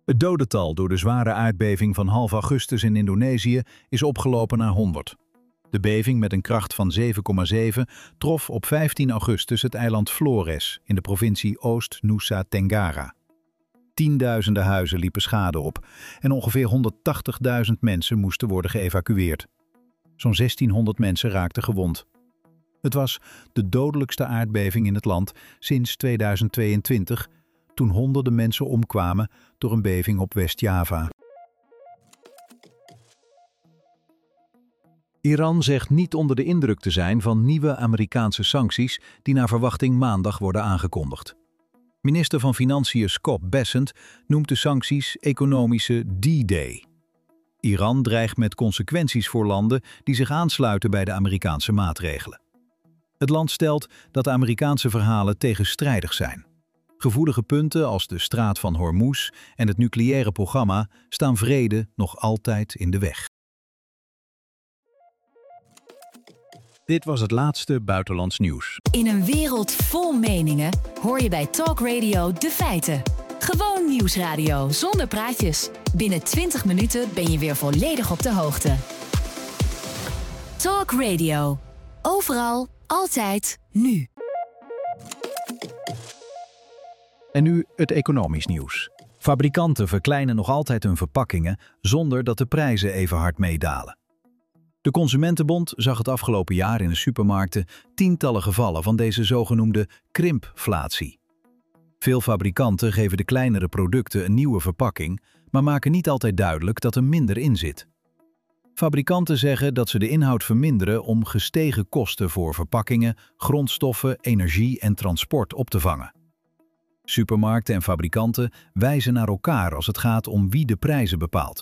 Het dodental door de zware aardbeving van half augustus in Indonesië is opgelopen naar 100. De beving met een kracht van 7,7 trof op 15 augustus het eiland Flores in de provincie Oost-Nusa Tenggara. Tienduizenden huizen liepen schade op en ongeveer 180.000 mensen moesten worden geëvacueerd. Zo'n 1600 mensen raakten gewond. Het was de dodelijkste aardbeving in het land sinds 2022, toen honderden mensen omkwamen door een beving op West-Java. Iran zegt niet onder de indruk te zijn van nieuwe Amerikaanse sancties die naar verwachting maandag worden aangekondigd. Minister van Financiën Scott Bessent noemt de sancties economische D-Day. Iran dreigt met consequenties voor landen die zich aansluiten bij de Amerikaanse maatregelen. Het land stelt dat de Amerikaanse verhalen tegenstrijdig zijn. Gevoelige punten als de straat van Hormuz en het nucleaire programma staan vrede nog altijd in de weg. Dit was het laatste buitenlands nieuws. In een wereld vol meningen hoor je bij Talk Radio de feiten. Gewoon nieuwsradio zonder praatjes. Binnen 20 minuten ben je weer volledig op de hoogte. Talk Radio. Overal, altijd, nu. En nu het economisch nieuws. Fabrikanten verkleinen nog altijd hun verpakkingen zonder dat de prijzen even hard meedalen. De Consumentenbond zag het afgelopen jaar in de supermarkten tientallen gevallen van deze zogenoemde krimpflatie. Veel fabrikanten geven de kleinere producten een nieuwe verpakking, maar maken niet altijd duidelijk dat er minder in zit. Fabrikanten zeggen dat ze de inhoud verminderen om gestegen kosten voor verpakkingen, grondstoffen, energie en transport op te vangen. Supermarkten en fabrikanten wijzen naar elkaar als het gaat om wie de prijzen bepaalt.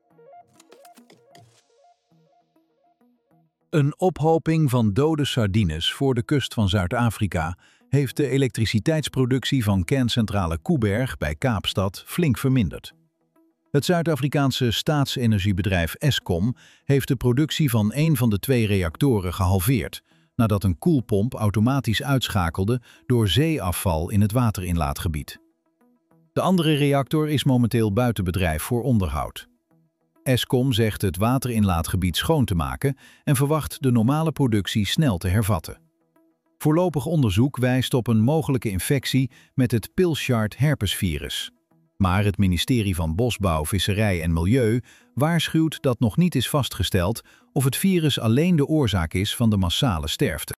Een ophoping van dode sardines voor de kust van Zuid-Afrika heeft de elektriciteitsproductie van kerncentrale Koeberg bij Kaapstad flink verminderd. Het Zuid-Afrikaanse staatsenergiebedrijf Eskom heeft de productie van een van de 2 reactoren gehalveerd, nadat een koelpomp automatisch uitschakelde door zeeafval in het waterinlaatgebied. De andere reactor is momenteel buiten bedrijf voor onderhoud. Eskom zegt het waterinlaatgebied schoon te maken en verwacht de normale productie snel te hervatten. Voorlopig onderzoek wijst op een mogelijke infectie met het Pilchard herpesvirus. Maar het ministerie van Bosbouw, Visserij en Milieu waarschuwt dat nog niet is vastgesteld of het virus alleen de oorzaak is van de massale sterfte.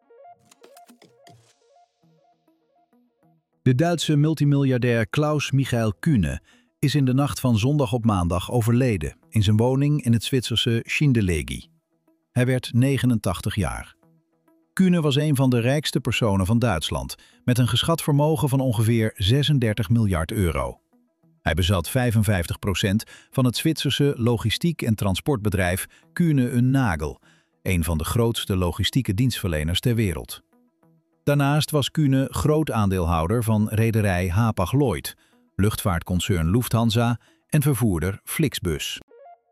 De Duitse multimiljardair Klaus-Michael Kühne is in de nacht van zondag op maandag overleden in zijn woning in het Zwitserse Schindellegi. Hij werd 89 jaar. Kühne was een van de rijkste personen van Duitsland, met een geschat vermogen van ongeveer 36 miljard euro. Hij bezat 55% van het Zwitserse logistiek- en transportbedrijf Kühne & Nagel, een van de grootste logistieke dienstverleners ter wereld. Daarnaast was Kühne groot aandeelhouder van rederij Hapag-Lloyd, luchtvaartconcern Lufthansa en vervoerder Flixbus.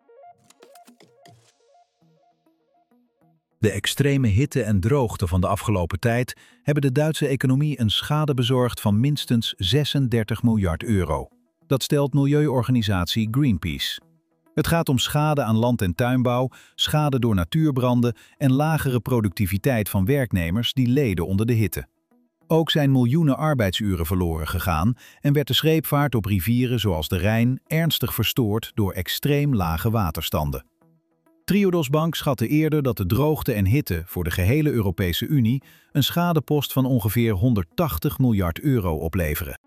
De extreme hitte en droogte van de afgelopen tijd hebben de Duitse economie een schade bezorgd van minstens 36 miljard euro. Dat stelt milieuorganisatie Greenpeace. Het gaat om schade aan land- en tuinbouw, schade door natuurbranden en lagere productiviteit van werknemers die leden onder de hitte. Ook zijn miljoenen arbeidsuren verloren gegaan en werd de scheepvaart op rivieren zoals de Rijn ernstig verstoord door extreem lage waterstanden. Triodos Bank schatte eerder dat de droogte en hitte voor de gehele Europese Unie een schadepost van ongeveer 180 miljard euro opleveren.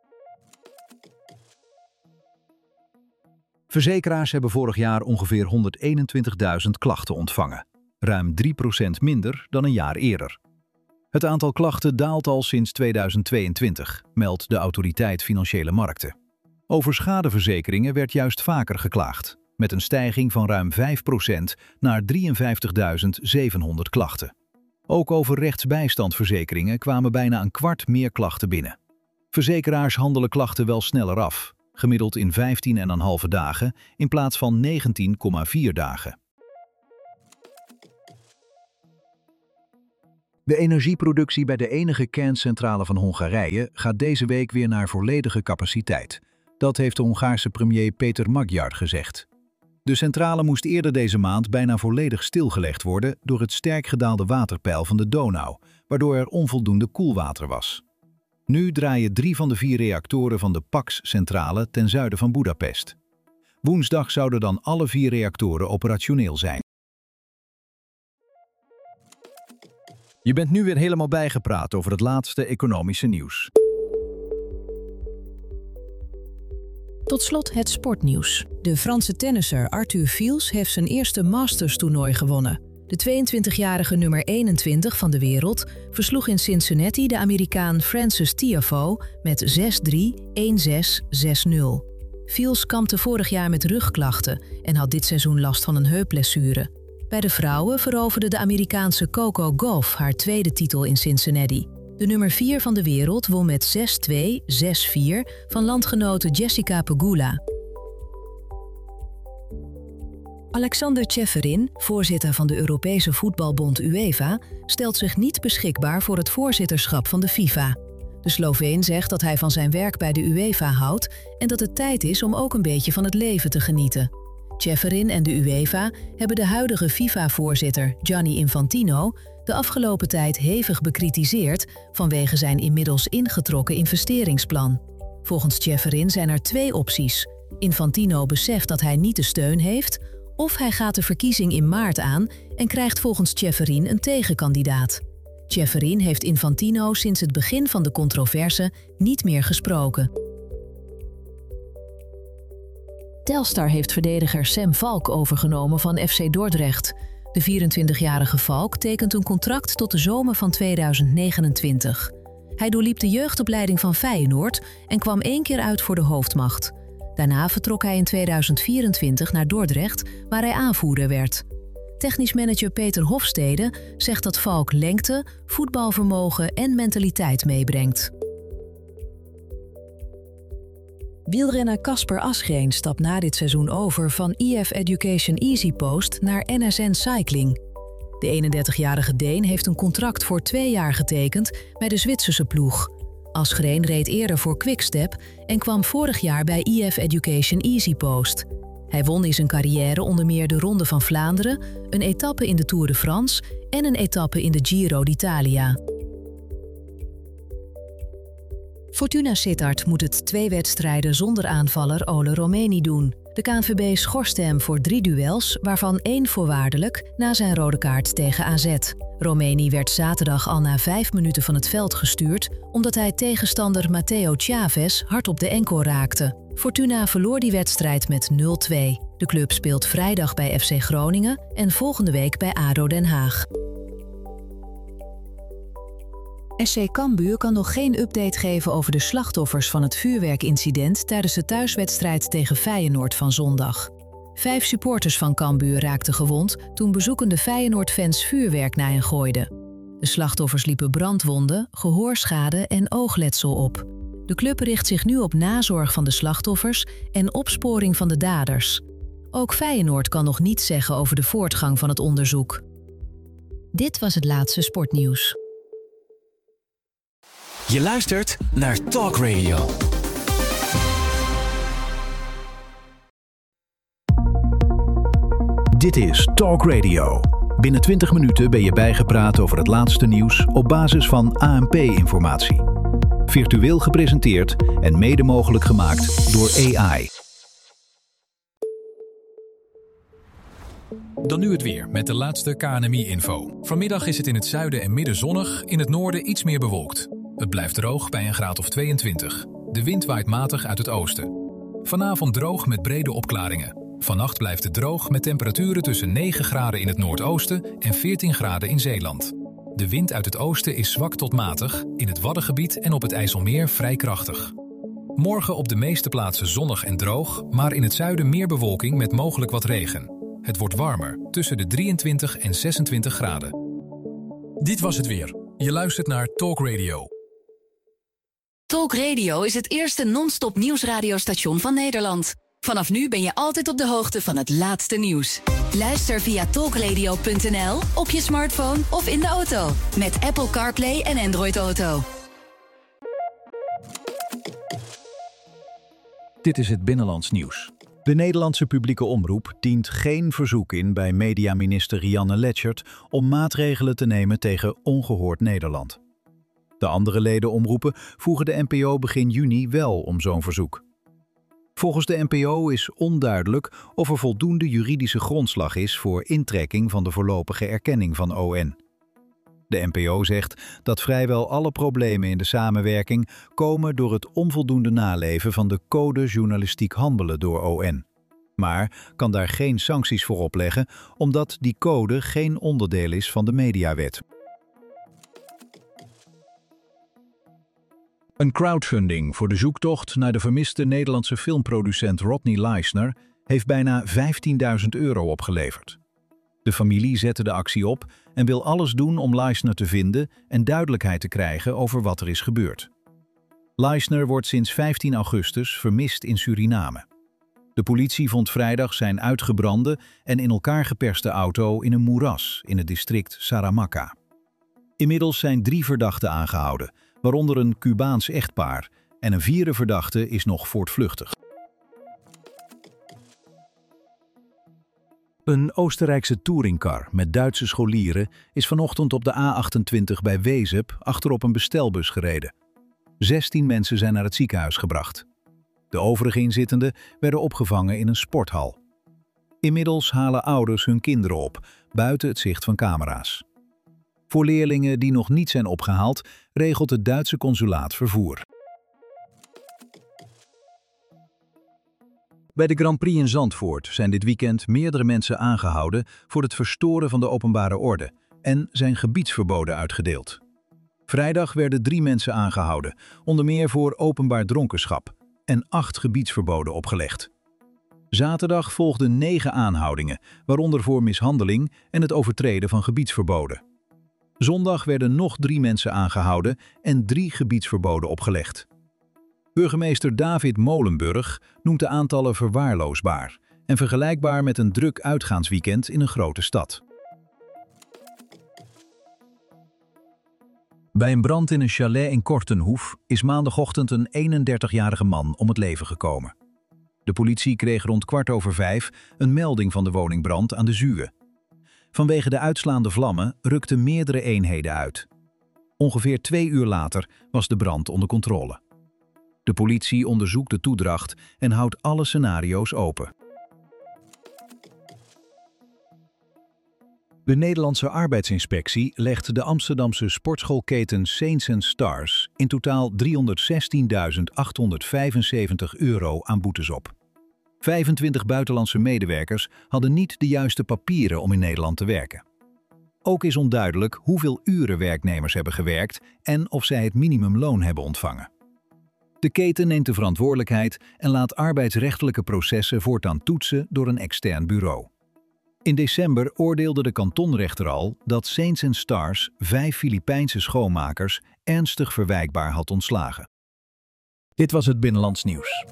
Verzekeraars hebben vorig jaar ongeveer 121.000 klachten ontvangen, ruim 3% minder dan een jaar eerder. Het aantal klachten daalt al sinds 2022, meldt de Autoriteit Financiële Markten. Over schadeverzekeringen werd juist vaker geklaagd, met een stijging van ruim 5% naar 53.700 klachten. Ook over rechtsbijstandverzekeringen kwamen bijna een kwart meer klachten binnen. Verzekeraars handelen klachten wel sneller af, gemiddeld in 15,5 dagen in plaats van 19,4 dagen. De energieproductie bij de enige kerncentrale van Hongarije gaat deze week weer naar volledige capaciteit. Dat heeft de Hongaarse premier Péter Magyar gezegd. De centrale moest eerder deze maand bijna volledig stilgelegd worden door het sterk gedaalde waterpeil van de Donau, waardoor er onvoldoende koelwater was. Nu draaien 3 van de 4 reactoren van de Paks-centrale ten zuiden van Boedapest. Woensdag zouden dan alle 4 reactoren operationeel zijn. Je bent nu weer helemaal bijgepraat over het laatste economische nieuws. Tot slot het sportnieuws. De Franse tennisser Arthur Fils heeft zijn eerste Masters-toernooi gewonnen. De 22-jarige nummer 21 van de wereld versloeg in Cincinnati de Amerikaan Frances Tiafoe met 6-3, 1-6, 6-0. Fils kampte vorig jaar met rugklachten en had dit seizoen last van een heupblessure. Bij de vrouwen veroverde de Amerikaanse Coco Gauff haar tweede titel in Cincinnati. De nummer 4 van de wereld won met 6-2, 6-4 van landgenote Jessica Pegula. Alexander Čeferin, voorzitter van de Europese voetbalbond UEFA, stelt zich niet beschikbaar voor het voorzitterschap van de FIFA. De Sloveen zegt dat hij van zijn werk bij de UEFA houdt en dat het tijd is om ook een beetje van het leven te genieten. Čeferin en de UEFA hebben de huidige FIFA-voorzitter Gianni Infantino de afgelopen tijd hevig bekritiseerd vanwege zijn inmiddels ingetrokken investeringsplan. Volgens Čeferin zijn er 2 opties. Infantino beseft dat hij niet de steun heeft, of hij gaat de verkiezing in maart aan en krijgt volgens Čeferin een tegenkandidaat. Čeferin heeft Infantino sinds het begin van de controverse niet meer gesproken. Telstar heeft verdediger Sam Valk overgenomen van FC Dordrecht. De 24-jarige Valk tekent een contract tot de zomer van 2029. Hij doorliep de jeugdopleiding van Feyenoord en kwam 1 keer uit voor de hoofdmacht. Daarna vertrok hij in 2024 naar Dordrecht, waar hij aanvoerder werd. Technisch manager Peter Hofstede zegt dat Valk lengte, voetbalvermogen en mentaliteit meebrengt. Wielrenner Casper Asgreen stapt na dit seizoen over van EF Education EasyPost naar NSN Cycling. De 31-jarige Deen heeft een contract voor 2 jaar getekend bij de Zwitserse ploeg. Asgreen reed eerder voor Quickstep en kwam vorig jaar bij EF Education EasyPost. Hij won in zijn carrière onder meer de Ronde van Vlaanderen, een etappe in de Tour de France en een etappe in de Giro d'Italia. Fortuna Sittard moet het 2 wedstrijden zonder aanvaller Ole Romeni doen. De KNVB schorste hem voor 3 duels, waarvan 1 voorwaardelijk na zijn rode kaart tegen AZ. Romeni werd zaterdag al na 5 minuten van het veld gestuurd, omdat hij tegenstander Matteo Chavez hard op de enkel raakte. Fortuna verloor die wedstrijd met 0-2. De club speelt vrijdag bij FC Groningen en volgende week bij ADO Den Haag. SC Cambuur kan nog geen update geven over de slachtoffers van het vuurwerkincident tijdens de thuiswedstrijd tegen Feyenoord van zondag. 5 supporters van Cambuur raakten gewond toen bezoekende Feyenoord-fans vuurwerk naar hen gooiden. De slachtoffers liepen brandwonden, gehoorschade en oogletsel op. De club richt zich nu op nazorg van de slachtoffers en opsporing van de daders. Ook Feyenoord kan nog niets zeggen over de voortgang van het onderzoek. Dit was het laatste sportnieuws. Je luistert naar Talk Radio. Dit is Talk Radio. Binnen 20 minuten ben je bijgepraat over het laatste nieuws op basis van ANP-informatie. Virtueel gepresenteerd en mede mogelijk gemaakt door AI. Dan nu het weer met de laatste KNMI-info. Vanmiddag is het in het zuiden en midden zonnig, in het noorden iets meer bewolkt. Het blijft droog bij een graad of 22. De wind waait matig uit het oosten. Vanavond droog met brede opklaringen. Vannacht blijft het droog met temperaturen tussen 9 graden in het noordoosten en 14 graden in Zeeland. De wind uit het oosten is zwak tot matig, in het Waddengebied en op het IJsselmeer vrij krachtig. Morgen op de meeste plaatsen zonnig en droog, maar in het zuiden meer bewolking met mogelijk wat regen. Het wordt warmer, tussen de 23 en 26 graden. Dit was het weer. Je luistert naar Talk Radio. Talk Radio is het eerste non-stop nieuwsradiostation van Nederland. Vanaf nu ben je altijd op de hoogte van het laatste nieuws. Luister via talkradio.nl, op je smartphone of in de auto. Met Apple CarPlay en Android Auto. Dit is het Binnenlands Nieuws. De Nederlandse publieke omroep dient geen verzoek in bij mediaminister Rianne Letchert om maatregelen te nemen tegen Ongehoord Nederland. De andere ledenomroepen vroegen de NPO begin juni wel om zo'n verzoek. Volgens de NPO is onduidelijk of er voldoende juridische grondslag is voor intrekking van de voorlopige erkenning van ON. De NPO zegt dat vrijwel alle problemen in de samenwerking komen door het onvoldoende naleven van de code journalistiek handelen door ON. Maar kan daar geen sancties voor opleggen, omdat die code geen onderdeel is van de mediawet. Een crowdfunding voor de zoektocht naar de vermiste Nederlandse filmproducent Rodney Leisner heeft bijna €15.000 opgeleverd. De familie zette de actie op en wil alles doen om Leisner te vinden en duidelijkheid te krijgen over wat er is gebeurd. Leisner wordt sinds 15 augustus vermist in Suriname. De politie vond vrijdag zijn uitgebrande en in elkaar geperste auto in een moeras in het district Saramacca. Inmiddels zijn 3 verdachten aangehouden, waaronder een Cubaans echtpaar, en een 4e verdachte is nog voortvluchtig. Een Oostenrijkse touringcar met Duitse scholieren is vanochtend op de A28 bij Wezep achterop een bestelbus gereden. 16 mensen zijn naar het ziekenhuis gebracht. De overige inzittenden werden opgevangen in een sporthal. Inmiddels halen ouders hun kinderen op, buiten het zicht van camera's. Voor leerlingen die nog niet zijn opgehaald, regelt het Duitse consulaat vervoer. Bij de Grand Prix in Zandvoort zijn dit weekend meerdere mensen aangehouden voor het verstoren van de openbare orde en zijn gebiedsverboden uitgedeeld. Vrijdag werden 3 mensen aangehouden, onder meer voor openbaar dronkenschap, en 8 gebiedsverboden opgelegd. Zaterdag volgden 9 aanhoudingen, waaronder voor mishandeling en het overtreden van gebiedsverboden. Zondag werden nog 3 mensen aangehouden en 3 gebiedsverboden opgelegd. Burgemeester David Molenburg noemt de aantallen verwaarloosbaar en vergelijkbaar met een druk uitgaansweekend in een grote stad. Bij een brand in een chalet in Kortenhoef is maandagochtend een 31-jarige man om het leven gekomen. De politie kreeg rond 5:15 een melding van de woningbrand aan de Zuwe. Vanwege de uitslaande vlammen rukten meerdere eenheden uit. Ongeveer 2 uur later was de brand onder controle. De politie onderzoekt de toedracht en houdt alle scenario's open. De Nederlandse Arbeidsinspectie legt de Amsterdamse sportschoolketen Saints & Stars in totaal €316.875 aan boetes op. 25 buitenlandse medewerkers hadden niet de juiste papieren om in Nederland te werken. Ook is onduidelijk hoeveel uren werknemers hebben gewerkt en of zij het minimumloon hebben ontvangen. De keten neemt de verantwoordelijkheid en laat arbeidsrechtelijke processen voortaan toetsen door een extern bureau. In december oordeelde de kantonrechter al dat Saints & Stars 5 Filipijnse schoonmakers ernstig verwijkbaar had ontslagen. Dit was het Binnenlands Nieuws.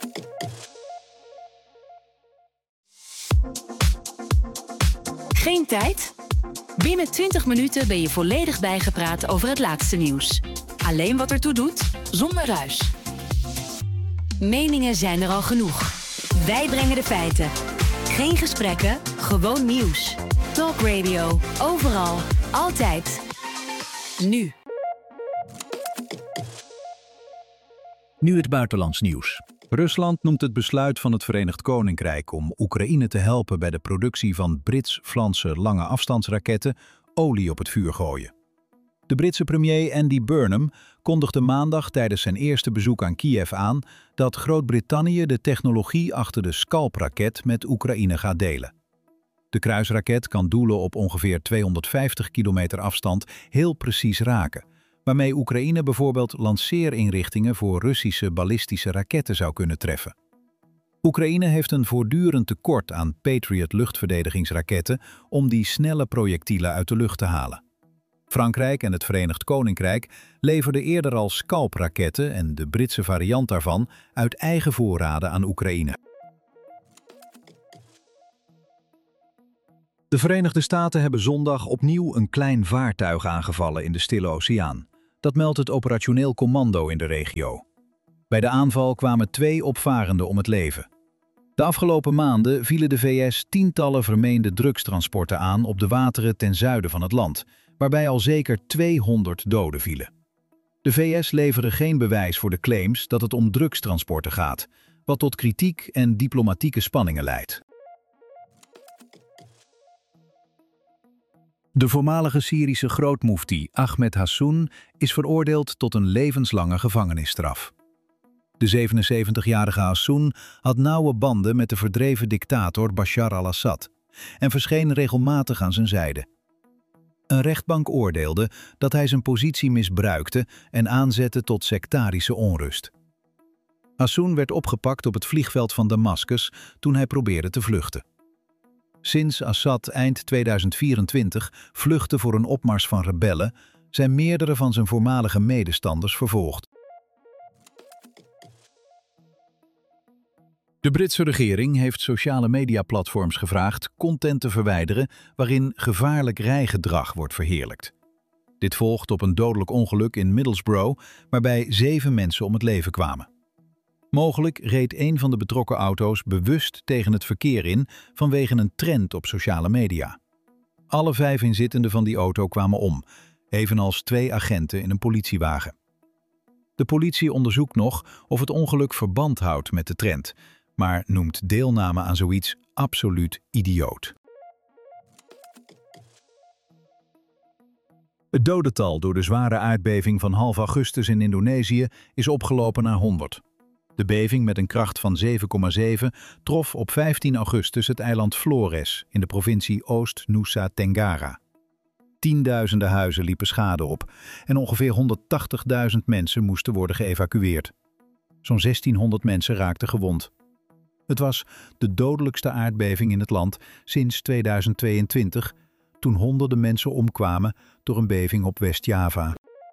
Geen tijd? Binnen 20 minuten ben je volledig bijgepraat over het laatste nieuws. Alleen wat ertoe doet, zonder ruis. Meningen zijn er al genoeg. Wij brengen de feiten. Geen gesprekken, gewoon nieuws. Talk Radio, overal, altijd. Nu. Nu het buitenlands nieuws. Rusland noemt het besluit van het Verenigd Koninkrijk om Oekraïne te helpen bij de productie van Brits-Franse lange afstandsraketten olie op het vuur gooien. De Britse premier Andy Burnham kondigde maandag tijdens zijn eerste bezoek aan Kiev aan dat Groot-Brittannië de technologie achter de Scalp-raket met Oekraïne gaat delen. De kruisraket kan doelen op ongeveer 250 kilometer afstand heel precies raken, waarmee Oekraïne bijvoorbeeld lanceerinrichtingen voor Russische ballistische raketten zou kunnen treffen. Oekraïne heeft een voortdurend tekort aan Patriot luchtverdedigingsraketten om die snelle projectielen uit de lucht te halen. Frankrijk en het Verenigd Koninkrijk leverden eerder al Scalp-raketten en de Britse variant daarvan uit eigen voorraden aan Oekraïne. De Verenigde Staten hebben zondag opnieuw een klein vaartuig aangevallen in de Stille Oceaan. Dat meldt het operationeel commando in de regio. Bij de aanval kwamen 2 opvarenden om het leven. De afgelopen maanden vielen de VS tientallen vermeende drugstransporten aan op de wateren ten zuiden van het land, waarbij al zeker 200 doden vielen. De VS leveren geen bewijs voor de claims dat het om drugstransporten gaat, wat tot kritiek en diplomatieke spanningen leidt. De voormalige Syrische grootmoefti Ahmed Hassoun is veroordeeld tot een levenslange gevangenisstraf. De 77-jarige Hassoun had nauwe banden met de verdreven dictator Bashar al-Assad en verscheen regelmatig aan zijn zijde. Een rechtbank oordeelde dat hij zijn positie misbruikte en aanzette tot sectarische onrust. Hassoun werd opgepakt op het vliegveld van Damascus toen hij probeerde te vluchten. Sinds Assad eind 2024 vluchtte voor een opmars van rebellen, zijn meerdere van zijn voormalige medestanders vervolgd. De Britse regering heeft sociale mediaplatforms gevraagd content te verwijderen waarin gevaarlijk rijgedrag wordt verheerlijkt. Dit volgt op een dodelijk ongeluk in Middlesbrough waarbij 7 mensen om het leven kwamen. Mogelijk reed een van de betrokken auto's bewust tegen het verkeer in vanwege een trend op sociale media. Alle 5 inzittenden van die auto kwamen om, evenals 2 agenten in een politiewagen. De politie onderzoekt nog of het ongeluk verband houdt met de trend, maar noemt deelname aan zoiets absoluut idioot. Het dodental door de zware aardbeving van half augustus in Indonesië is opgelopen naar 100. De beving met een kracht van 7,7 trof op 15 augustus het eiland Flores in de provincie Oost-Nusa Tenggara. Tienduizenden huizen liepen schade op en ongeveer 180.000 mensen moesten worden geëvacueerd. Zo'n 1600 mensen raakten gewond. Het was de dodelijkste aardbeving in het land sinds 2022, toen honderden mensen omkwamen door een beving op West-Java.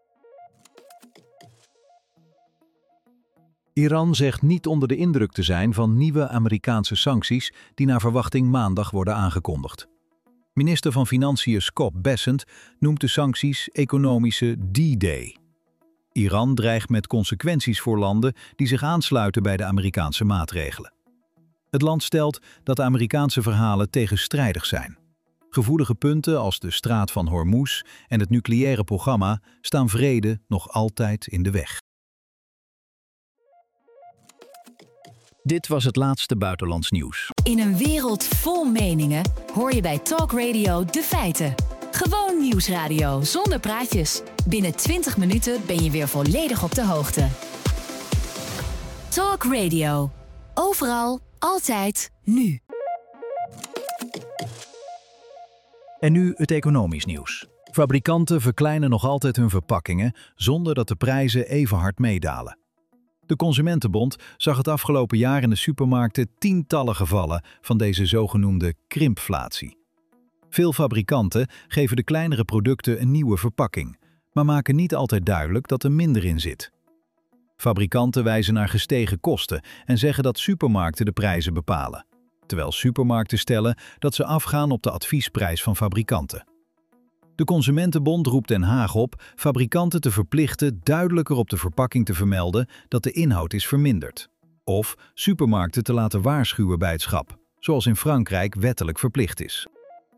Iran zegt niet onder de indruk te zijn van nieuwe Amerikaanse sancties die naar verwachting maandag worden aangekondigd. Minister van Financiën Scott Bessent noemt de sancties economische D-Day. Iran dreigt met consequenties voor landen die zich aansluiten bij de Amerikaanse maatregelen. Het land stelt dat de Amerikaanse verhalen tegenstrijdig zijn. Gevoelige punten als de straat van Hormuz en het nucleaire programma staan vrede nog altijd in de weg. Dit was het laatste buitenlands nieuws. In een wereld vol meningen hoor je bij Talk Radio de feiten. Gewoon nieuwsradio zonder praatjes. Binnen 20 minuten ben je weer volledig op de hoogte. Talk Radio. Overal, altijd, nu. En nu het economisch nieuws. Fabrikanten verkleinen nog altijd hun verpakkingen zonder dat de prijzen even hard meedalen. De Consumentenbond zag het afgelopen jaar in de supermarkten tientallen gevallen van deze zogenoemde krimpflatie. Veel fabrikanten geven de kleinere producten een nieuwe verpakking, maar maken niet altijd duidelijk dat er minder in zit. Fabrikanten wijzen naar gestegen kosten en zeggen dat supermarkten de prijzen bepalen, terwijl supermarkten stellen dat ze afgaan op de adviesprijs van fabrikanten. De Consumentenbond roept Den Haag op fabrikanten te verplichten duidelijker op de verpakking te vermelden dat de inhoud is verminderd. Of supermarkten te laten waarschuwen bij het schap, zoals in Frankrijk wettelijk verplicht is.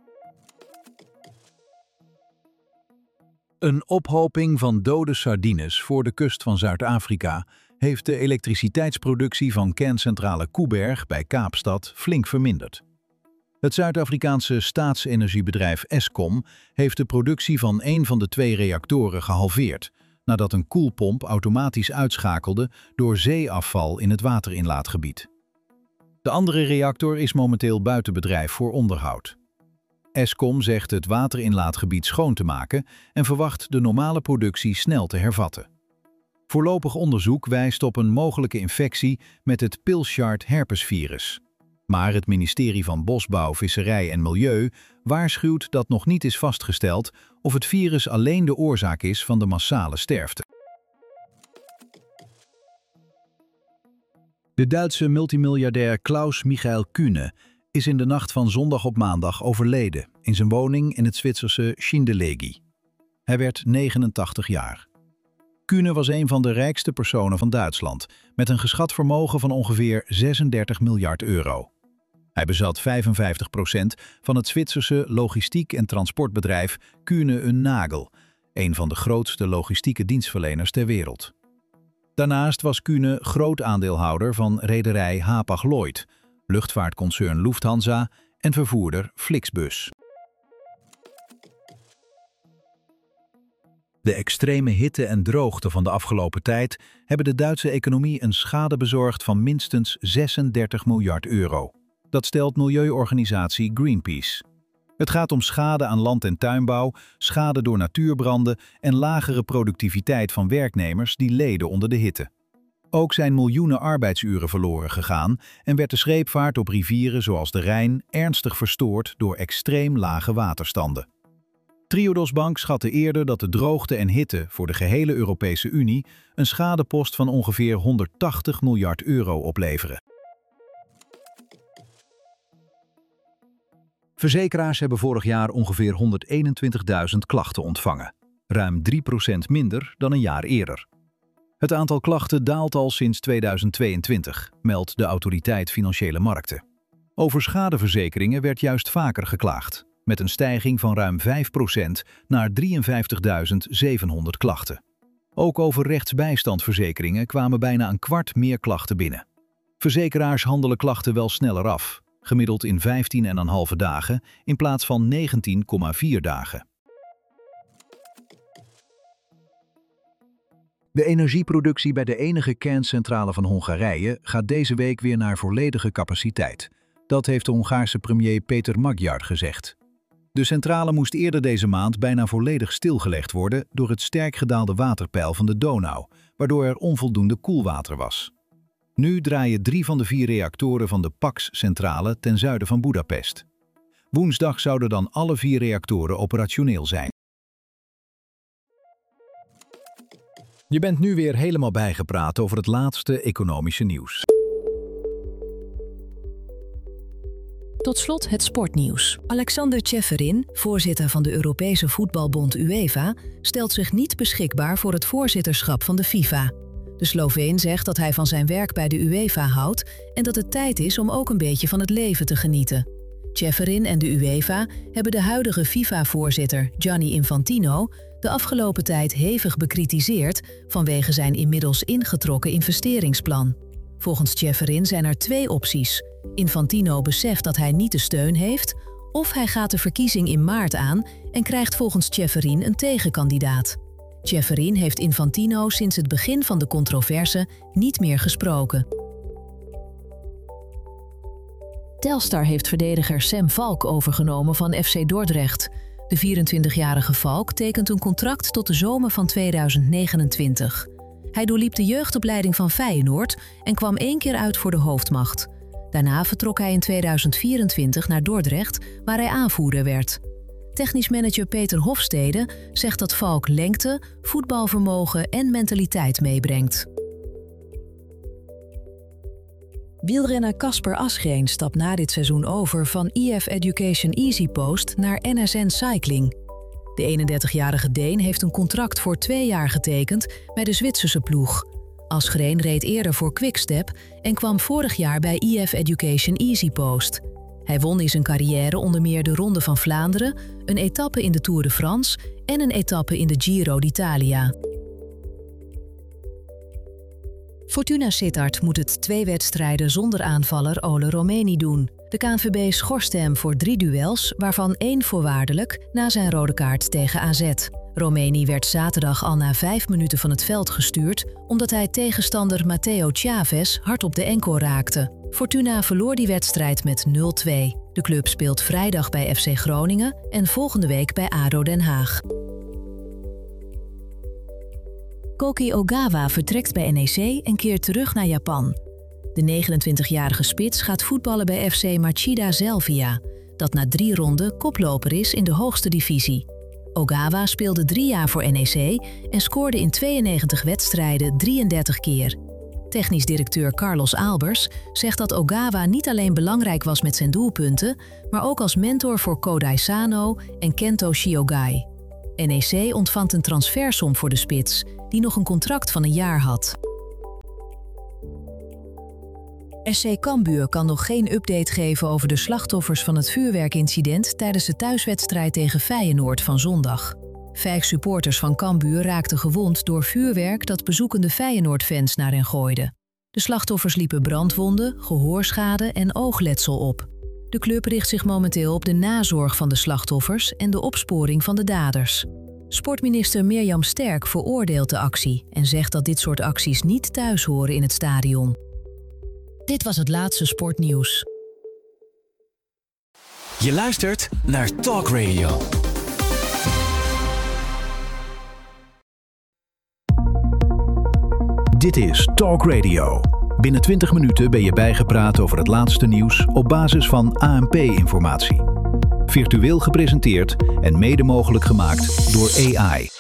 Een ophoping van dode sardines voor de kust van Zuid-Afrika heeft de elektriciteitsproductie van kerncentrale Koeberg bij Kaapstad flink verminderd. Het Zuid-Afrikaanse staatsenergiebedrijf Eskom heeft de productie van een van de 2 reactoren gehalveerd, nadat een koelpomp automatisch uitschakelde door zeeafval in het waterinlaatgebied. De andere reactor is momenteel buiten bedrijf voor onderhoud. Eskom zegt het waterinlaatgebied schoon te maken en verwacht de normale productie snel te hervatten. Voorlopig onderzoek wijst op een mogelijke infectie met het Pilchard herpesvirus. Maar het ministerie van Bosbouw, Visserij en Milieu waarschuwt dat nog niet is vastgesteld of het virus alleen de oorzaak is van de massale sterfte. De Duitse multimiljardair Klaus Michael Kühne is in de nacht van zondag op maandag overleden in zijn woning in het Zwitserse Schindellegi. Hij werd 89 jaar. Kühne was een van de rijkste personen van Duitsland, met een geschat vermogen van ongeveer 36 miljard euro. Hij bezat 55% van het Zwitserse logistiek- en transportbedrijf Kühne & Nagel, een van de grootste logistieke dienstverleners ter wereld. Daarnaast was Kühne groot aandeelhouder van rederij Hapag-Lloyd, luchtvaartconcern Lufthansa en vervoerder Flixbus. De extreme hitte en droogte van de afgelopen tijd hebben de Duitse economie een schade bezorgd van minstens 36 miljard euro. Dat stelt milieuorganisatie Greenpeace. Het gaat om schade aan land- en tuinbouw, schade door natuurbranden en lagere productiviteit van werknemers die leden onder de hitte. Ook zijn miljoenen arbeidsuren verloren gegaan en werd de scheepvaart op rivieren zoals de Rijn ernstig verstoord door extreem lage waterstanden. Triodos Bank schatte eerder dat de droogte en hitte voor de gehele Europese Unie een schadepost van ongeveer 180 miljard euro opleveren. Verzekeraars hebben vorig jaar ongeveer 121.000 klachten ontvangen. Ruim 3% minder dan een jaar eerder. Het aantal klachten daalt al sinds 2022, meldt de Autoriteit Financiële Markten. Over schadeverzekeringen werd juist vaker geklaagd, met een stijging van ruim 5% naar 53.700 klachten. Ook over rechtsbijstandverzekeringen kwamen bijna een kwart meer klachten binnen. Verzekeraars handelen klachten wel sneller af, gemiddeld in 15,5 dagen in plaats van 19,4 dagen. De energieproductie bij de enige kerncentrale van Hongarije gaat deze week weer naar volledige capaciteit. Dat heeft de Hongaarse premier Péter Magyar gezegd. De centrale moest eerder deze maand bijna volledig stilgelegd worden door het sterk gedaalde waterpeil van de Donau, waardoor er onvoldoende koelwater was. Nu draaien 3 van de 4 reactoren van de Paks-centrale ten zuiden van Boedapest. Woensdag zouden dan alle 4 reactoren operationeel zijn. Je bent nu weer helemaal bijgepraat over het laatste economische nieuws. Tot slot het sportnieuws. Alexander Čeferin, voorzitter van de Europese voetbalbond UEFA, stelt zich niet beschikbaar voor het voorzitterschap van de FIFA. De Sloveen zegt dat hij van zijn werk bij de UEFA houdt en dat het tijd is om ook een beetje van het leven te genieten. Čeferin en de UEFA hebben de huidige FIFA-voorzitter Gianni Infantino de afgelopen tijd hevig bekritiseerd vanwege zijn inmiddels ingetrokken investeringsplan. Volgens Čeferin zijn er 2 opties. Infantino beseft dat hij niet de steun heeft, of hij gaat de verkiezing in maart aan en krijgt volgens Čeferin een tegenkandidaat. Čeferin heeft Infantino sinds het begin van de controverse niet meer gesproken. Telstar heeft verdediger Sam Valk overgenomen van FC Dordrecht. De 24-jarige Valk tekent een contract tot de zomer van 2029. Hij doorliep de jeugdopleiding van Feyenoord en kwam 1 keer uit voor de hoofdmacht. Daarna vertrok hij in 2024 naar Dordrecht, waar hij aanvoerder werd. Technisch manager Peter Hofstede zegt dat Valk lengte, voetbalvermogen en mentaliteit meebrengt. Wielrenner Casper Asgreen stapt na dit seizoen over van EF Education EasyPost naar NSN Cycling. De 31-jarige Deen heeft een contract voor 2 jaar getekend bij de Zwitserse ploeg. Asgreen reed eerder voor Quickstep en kwam vorig jaar bij EF Education EasyPost. Hij won in zijn carrière onder meer de Ronde van Vlaanderen, een etappe in de Tour de France en een etappe in de Giro d'Italia. Fortuna Sittard moet het 2 wedstrijden zonder aanvaller Ole Romeni doen. De KNVB schorste hem voor 3 duels, waarvan 1 voorwaardelijk na zijn rode kaart tegen AZ. Romeni werd zaterdag al na 5 minuten van het veld gestuurd, omdat hij tegenstander Matteo Chavez hard op de enkel raakte. Fortuna verloor die wedstrijd met 0-2. De club speelt vrijdag bij FC Groningen en volgende week bij ADO Den Haag. Koki Ogawa vertrekt bij NEC en keert terug naar Japan. De 29-jarige spits gaat voetballen bij FC Machida Zelvia, dat na 3 ronden koploper is in de hoogste divisie. Ogawa speelde 3 jaar voor NEC en scoorde in 92 wedstrijden 33 keer. Technisch directeur Carlos Albers zegt dat Ogawa niet alleen belangrijk was met zijn doelpunten, maar ook als mentor voor Kodai Sano en Kento Shiogai. NEC ontvangt een transfersom voor de spits, die nog een contract van een jaar had. SC Cambuur kan nog geen update geven over de slachtoffers van het vuurwerkincident tijdens de thuiswedstrijd tegen Feyenoord van zondag. 5 supporters van Cambuur raakten gewond door vuurwerk dat bezoekende Feyenoord-fans naar hen gooiden. De slachtoffers liepen brandwonden, gehoorschade en oogletsel op. De club richt zich momenteel op de nazorg van de slachtoffers en de opsporing van de daders. Sportminister Mirjam Sterk veroordeelt de actie en zegt dat dit soort acties niet thuis horen in het stadion. Dit was het laatste sportnieuws. Je luistert naar Talk Radio. Dit is Talk Radio. Binnen 20 minuten ben je bijgepraat over het laatste nieuws op basis van ANP-informatie. Virtueel gepresenteerd en mede mogelijk gemaakt door AI.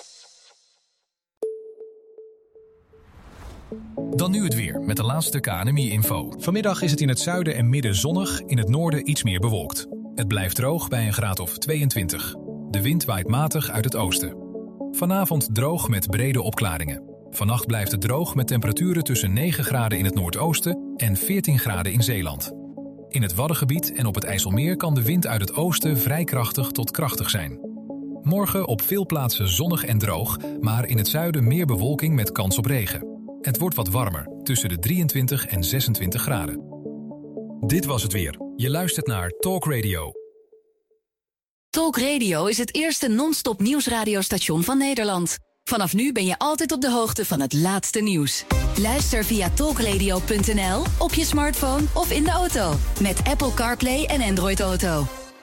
Dan nu het weer met de laatste KNMI-info. Vanmiddag is het in het zuiden en midden zonnig, in het noorden iets meer bewolkt. Het blijft droog bij een graad of 22. De wind waait matig uit het oosten. Vanavond droog met brede opklaringen. Vannacht blijft het droog met temperaturen tussen 9 graden in het noordoosten en 14 graden in Zeeland. In het Waddengebied en op het IJsselmeer kan de wind uit het oosten vrij krachtig tot krachtig zijn. Morgen op veel plaatsen zonnig en droog, maar in het zuiden meer bewolking met kans op regen. Het wordt wat warmer, tussen de 23 en 26 graden. Dit was het weer. Je luistert naar Talk Radio. Talk Radio is het eerste non-stop nieuwsradiostation van Nederland. Vanaf nu ben je altijd op de hoogte van het laatste nieuws. Luister via talkradio.nl, op je smartphone of in de auto. Met Apple CarPlay en Android Auto.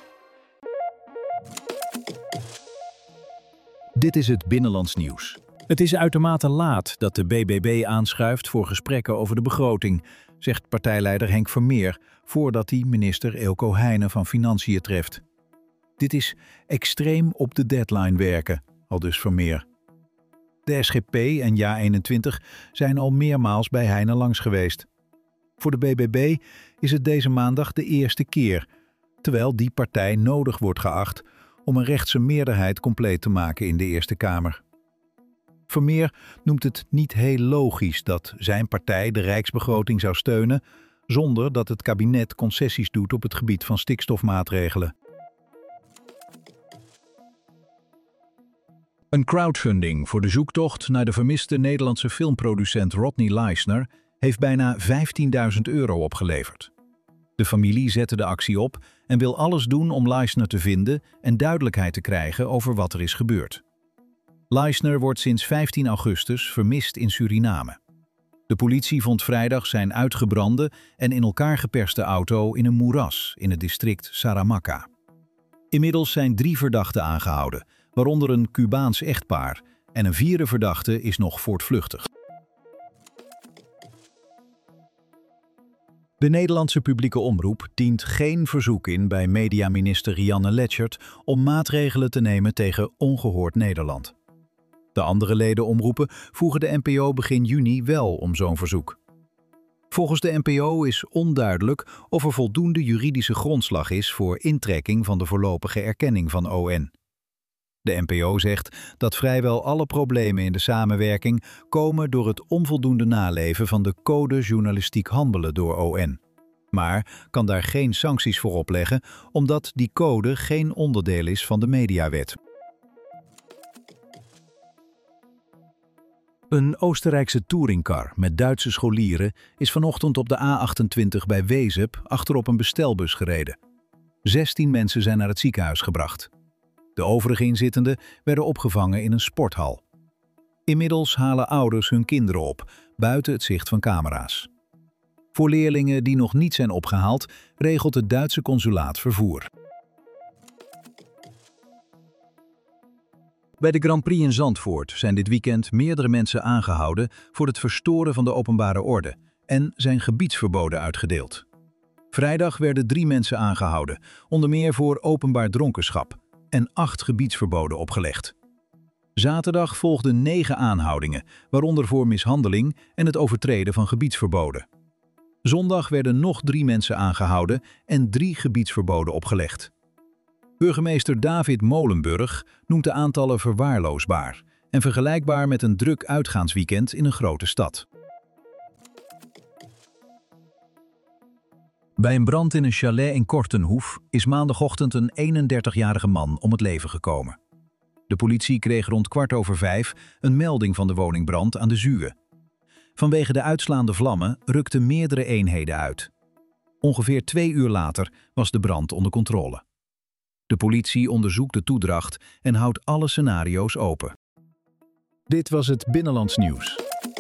Dit is het Binnenlands Nieuws. Het is uitermate laat dat de BBB aanschuift voor gesprekken over de begroting, zegt partijleider Henk Vermeer, voordat hij minister Eelco Heijnen van Financiën treft. Dit is extreem op de deadline werken, aldus Vermeer. De SGP en JA21 zijn al meermaals bij Heijnen langs geweest. Voor de BBB is het deze maandag de eerste keer, terwijl die partij nodig wordt geacht om een rechtse meerderheid compleet te maken in de Eerste Kamer. Vermeer noemt het niet heel logisch dat zijn partij de rijksbegroting zou steunen zonder dat het kabinet concessies doet op het gebied van stikstofmaatregelen. Een crowdfunding voor de zoektocht naar de vermiste Nederlandse filmproducent Rodney Leisner heeft bijna €15.000 opgeleverd. De familie zette de actie op en wil alles doen om Leisner te vinden en duidelijkheid te krijgen over wat er is gebeurd. Leisner wordt sinds 15 augustus vermist in Suriname. De politie vond vrijdag zijn uitgebrande en in elkaar geperste auto in een moeras in het district Saramacca. Inmiddels zijn 3 verdachten aangehouden, waaronder een Cubaans echtpaar, en een 4e verdachte is nog voortvluchtig. De Nederlandse publieke omroep dient geen verzoek in bij mediaminister Rianne Letchert om maatregelen te nemen tegen Ongehoord Nederland. De andere ledenomroepen vroegen de NPO begin juni wel om zo'n verzoek. Volgens de NPO is onduidelijk of er voldoende juridische grondslag is voor intrekking van de voorlopige erkenning van ON. De NPO zegt dat vrijwel alle problemen in de samenwerking komen door het onvoldoende naleven van de code journalistiek handelen door ON. Maar kan daar geen sancties voor opleggen, omdat die code geen onderdeel is van de mediawet. Een Oostenrijkse touringcar met Duitse scholieren is vanochtend op de A28 bij Wezep achterop een bestelbus gereden. 16 mensen zijn naar het ziekenhuis gebracht. De overige inzittenden werden opgevangen in een sporthal. Inmiddels halen ouders hun kinderen op, buiten het zicht van camera's. Voor leerlingen die nog niet zijn opgehaald, regelt het Duitse consulaat vervoer. Bij de Grand Prix in Zandvoort zijn dit weekend meerdere mensen aangehouden voor het verstoren van de openbare orde en zijn gebiedsverboden uitgedeeld. Vrijdag werden 3 mensen aangehouden, onder meer voor openbaar dronkenschap, en 8 gebiedsverboden opgelegd. Zaterdag volgden 9 aanhoudingen, waaronder voor mishandeling en het overtreden van gebiedsverboden. Zondag werden nog 3 mensen aangehouden en 3 gebiedsverboden opgelegd. Burgemeester David Molenburg noemt de aantallen verwaarloosbaar en vergelijkbaar met een druk uitgaansweekend in een grote stad. Bij een brand in een chalet in Kortenhoef is maandagochtend een 31-jarige man om het leven gekomen. De politie kreeg rond 5:15 een melding van de woningbrand aan de Zuwe. Vanwege de uitslaande vlammen rukten meerdere eenheden uit. Ongeveer 2 uur later was de brand onder controle. De politie onderzoekt de toedracht en houdt alle scenario's open. Dit was het Binnenlands Nieuws.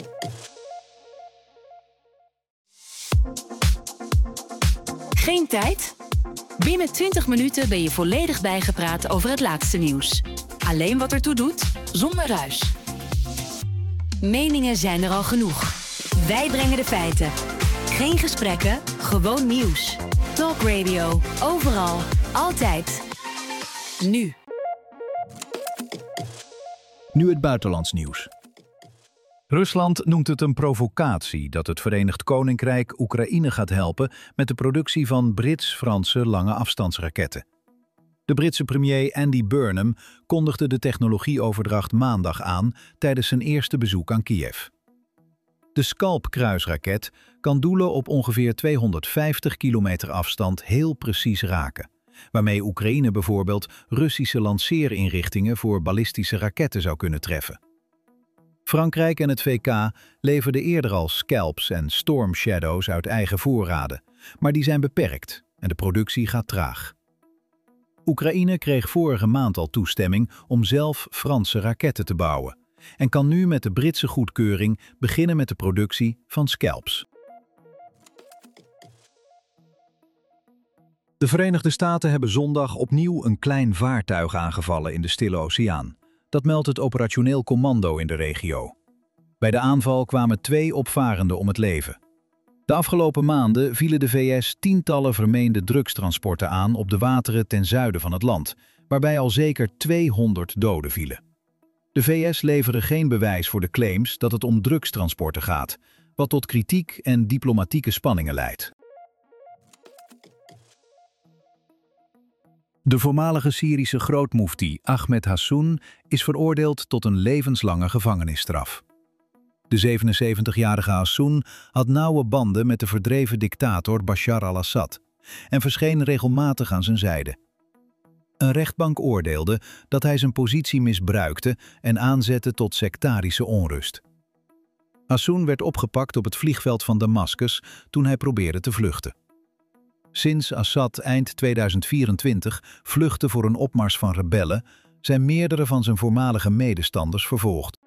Geen tijd? Binnen 20 minuten ben je volledig bijgepraat over het laatste nieuws. Alleen wat ertoe doet, zonder ruis. Meningen zijn er al genoeg. Wij brengen de feiten. Geen gesprekken, gewoon nieuws. Talk Radio, overal, altijd. Nu. Nu het buitenlands nieuws. Rusland noemt het een provocatie dat het Verenigd Koninkrijk Oekraïne gaat helpen met de productie van Brits-Franse lange afstandsraketten. De Britse premier Andy Burnham kondigde de technologieoverdracht maandag aan tijdens zijn eerste bezoek aan Kiev. De Scalp-kruisraket kan doelen op ongeveer 250 kilometer afstand heel precies raken, waarmee Oekraïne bijvoorbeeld Russische lanceerinrichtingen voor ballistische raketten zou kunnen treffen. Frankrijk en het VK leverden eerder al Scalps en Storm Shadows uit eigen voorraden, maar die zijn beperkt en de productie gaat traag. Oekraïne kreeg vorige maand al toestemming om zelf Franse raketten te bouwen en kan nu met de Britse goedkeuring beginnen met de productie van Scalps. De Verenigde Staten hebben zondag opnieuw een klein vaartuig aangevallen in de Stille Oceaan. Dat meldt het operationeel commando in de regio. Bij de aanval kwamen 2 opvarenden om het leven. De afgelopen maanden vielen de VS tientallen vermeende drugstransporten aan op de wateren ten zuiden van het land, waarbij al zeker 200 doden vielen. De VS leveren geen bewijs voor de claims dat het om drugstransporten gaat, wat tot kritiek en diplomatieke spanningen leidt. De voormalige Syrische grootmoefti Ahmed Hassoun is veroordeeld tot een levenslange gevangenisstraf. De 77-jarige Hassoun had nauwe banden met de verdreven dictator Bashar al-Assad en verscheen regelmatig aan zijn zijde. Een rechtbank oordeelde dat hij zijn positie misbruikte en aanzette tot sectarische onrust. Hassoun werd opgepakt op het vliegveld van Damascus toen hij probeerde te vluchten. Sinds Assad eind 2024 vluchtte voor een opmars van rebellen, zijn meerdere van zijn voormalige medestanders vervolgd.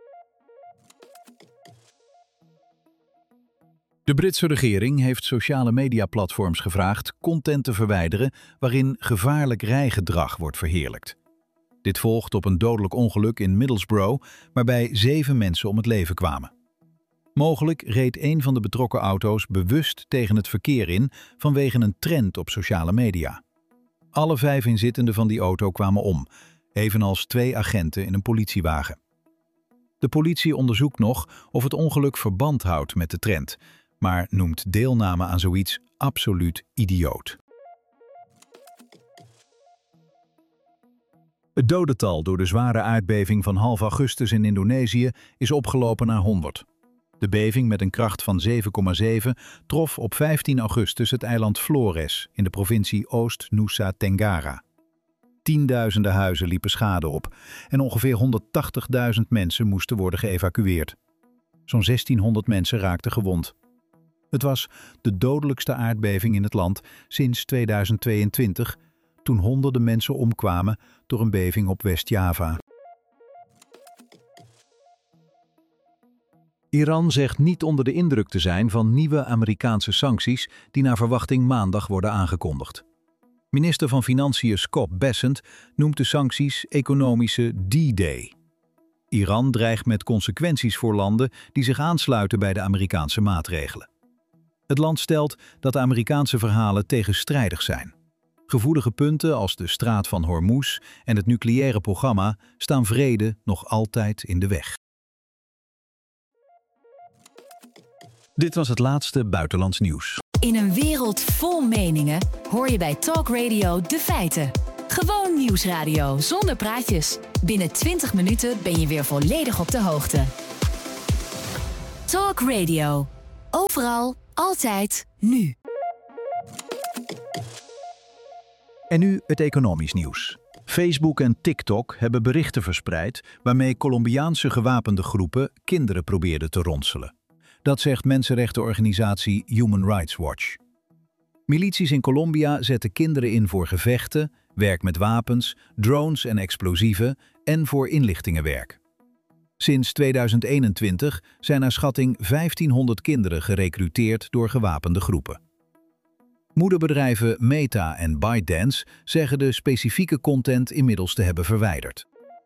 De Britse regering heeft sociale mediaplatforms gevraagd content te verwijderen waarin gevaarlijk rijgedrag wordt verheerlijkt. Dit volgt op een dodelijk ongeluk in Middlesbrough waarbij 7 mensen om het leven kwamen. Mogelijk reed een van de betrokken auto's bewust tegen het verkeer in vanwege een trend op sociale media. Alle 5 inzittenden van die auto kwamen om, evenals 2 agenten in een politiewagen. De politie onderzoekt nog of het ongeluk verband houdt met de trend, maar noemt deelname aan zoiets absoluut idioot. Het dodental door de zware aardbeving van half augustus in Indonesië is opgelopen naar 100. De beving met een kracht van 7,7 trof op 15 augustus het eiland Flores in de provincie Oost-Nusa Tenggara. Tienduizenden huizen liepen schade op en ongeveer 180.000 mensen moesten worden geëvacueerd. Zo'n 1600 mensen raakten gewond. Het was de dodelijkste aardbeving in het land sinds 2022, toen honderden mensen omkwamen door een beving op West-Java. Iran zegt niet onder de indruk te zijn van nieuwe Amerikaanse sancties die naar verwachting maandag worden aangekondigd. Minister van Financiën Scott Bessent noemt de sancties economische D-Day. Iran dreigt met consequenties voor landen die zich aansluiten bij de Amerikaanse maatregelen. Het land stelt dat de Amerikaanse verhalen tegenstrijdig zijn. Gevoelige punten als de straat van Hormuz en het nucleaire programma staan vrede nog altijd in de weg. Dit was het laatste buitenlands nieuws. In een wereld vol meningen hoor je bij Talk Radio de feiten. Gewoon nieuwsradio zonder praatjes. Binnen 20 minuten ben je weer volledig op de hoogte. Talk Radio. Overal, altijd, nu. En nu het economisch nieuws. Facebook en TikTok hebben berichten verspreid waarmee Colombiaanse gewapende groepen kinderen probeerden te ronselen. Dat zegt mensenrechtenorganisatie Human Rights Watch. Milities in Colombia zetten kinderen in voor gevechten, werk met wapens, drones en explosieven en voor inlichtingenwerk. Sinds 2021 zijn naar schatting 1500 kinderen gerekruteerd door gewapende groepen. Moederbedrijven Meta en ByteDance zeggen de specifieke content inmiddels te hebben verwijderd.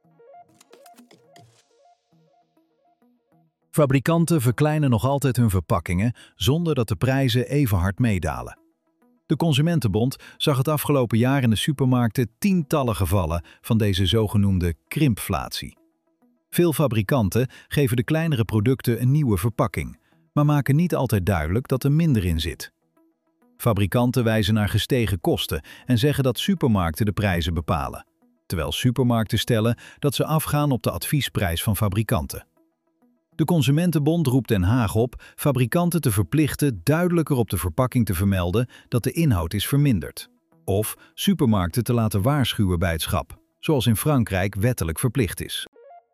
Fabrikanten verkleinen nog altijd hun verpakkingen zonder dat de prijzen even hard meedalen. De Consumentenbond zag het afgelopen jaar in de supermarkten tientallen gevallen van deze zogenoemde krimpflatie. Veel fabrikanten geven de kleinere producten een nieuwe verpakking, maar maken niet altijd duidelijk dat er minder in zit. Fabrikanten wijzen naar gestegen kosten en zeggen dat supermarkten de prijzen bepalen, terwijl supermarkten stellen dat ze afgaan op de adviesprijs van fabrikanten. De Consumentenbond roept Den Haag op fabrikanten te verplichten duidelijker op de verpakking te vermelden dat de inhoud is verminderd, of supermarkten te laten waarschuwen bij het schap, zoals in Frankrijk wettelijk verplicht is.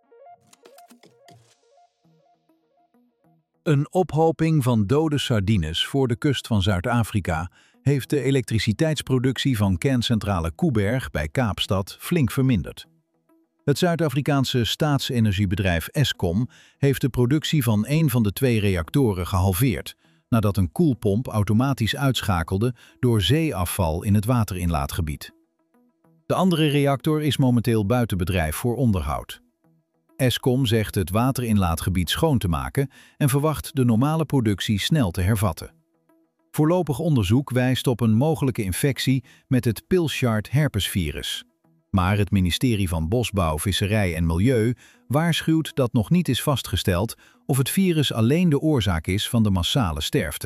Een ophoping van dode sardines voor de kust van Zuid-Afrika heeft de elektriciteitsproductie van kerncentrale Koeberg bij Kaapstad flink verminderd. Het Zuid-Afrikaanse staatsenergiebedrijf Eskom heeft de productie van een van de 2 reactoren gehalveerd, nadat een koelpomp automatisch uitschakelde door zeeafval in het waterinlaatgebied. De andere reactor is momenteel buiten bedrijf voor onderhoud. Eskom zegt het waterinlaatgebied schoon te maken en verwacht de normale productie snel te hervatten. Voorlopig onderzoek wijst op een mogelijke infectie met het Pilchard herpesvirus. Maar het ministerie van Bosbouw, Visserij en Milieu waarschuwt dat nog niet is vastgesteld of het virus alleen de oorzaak is van de massale sterfte.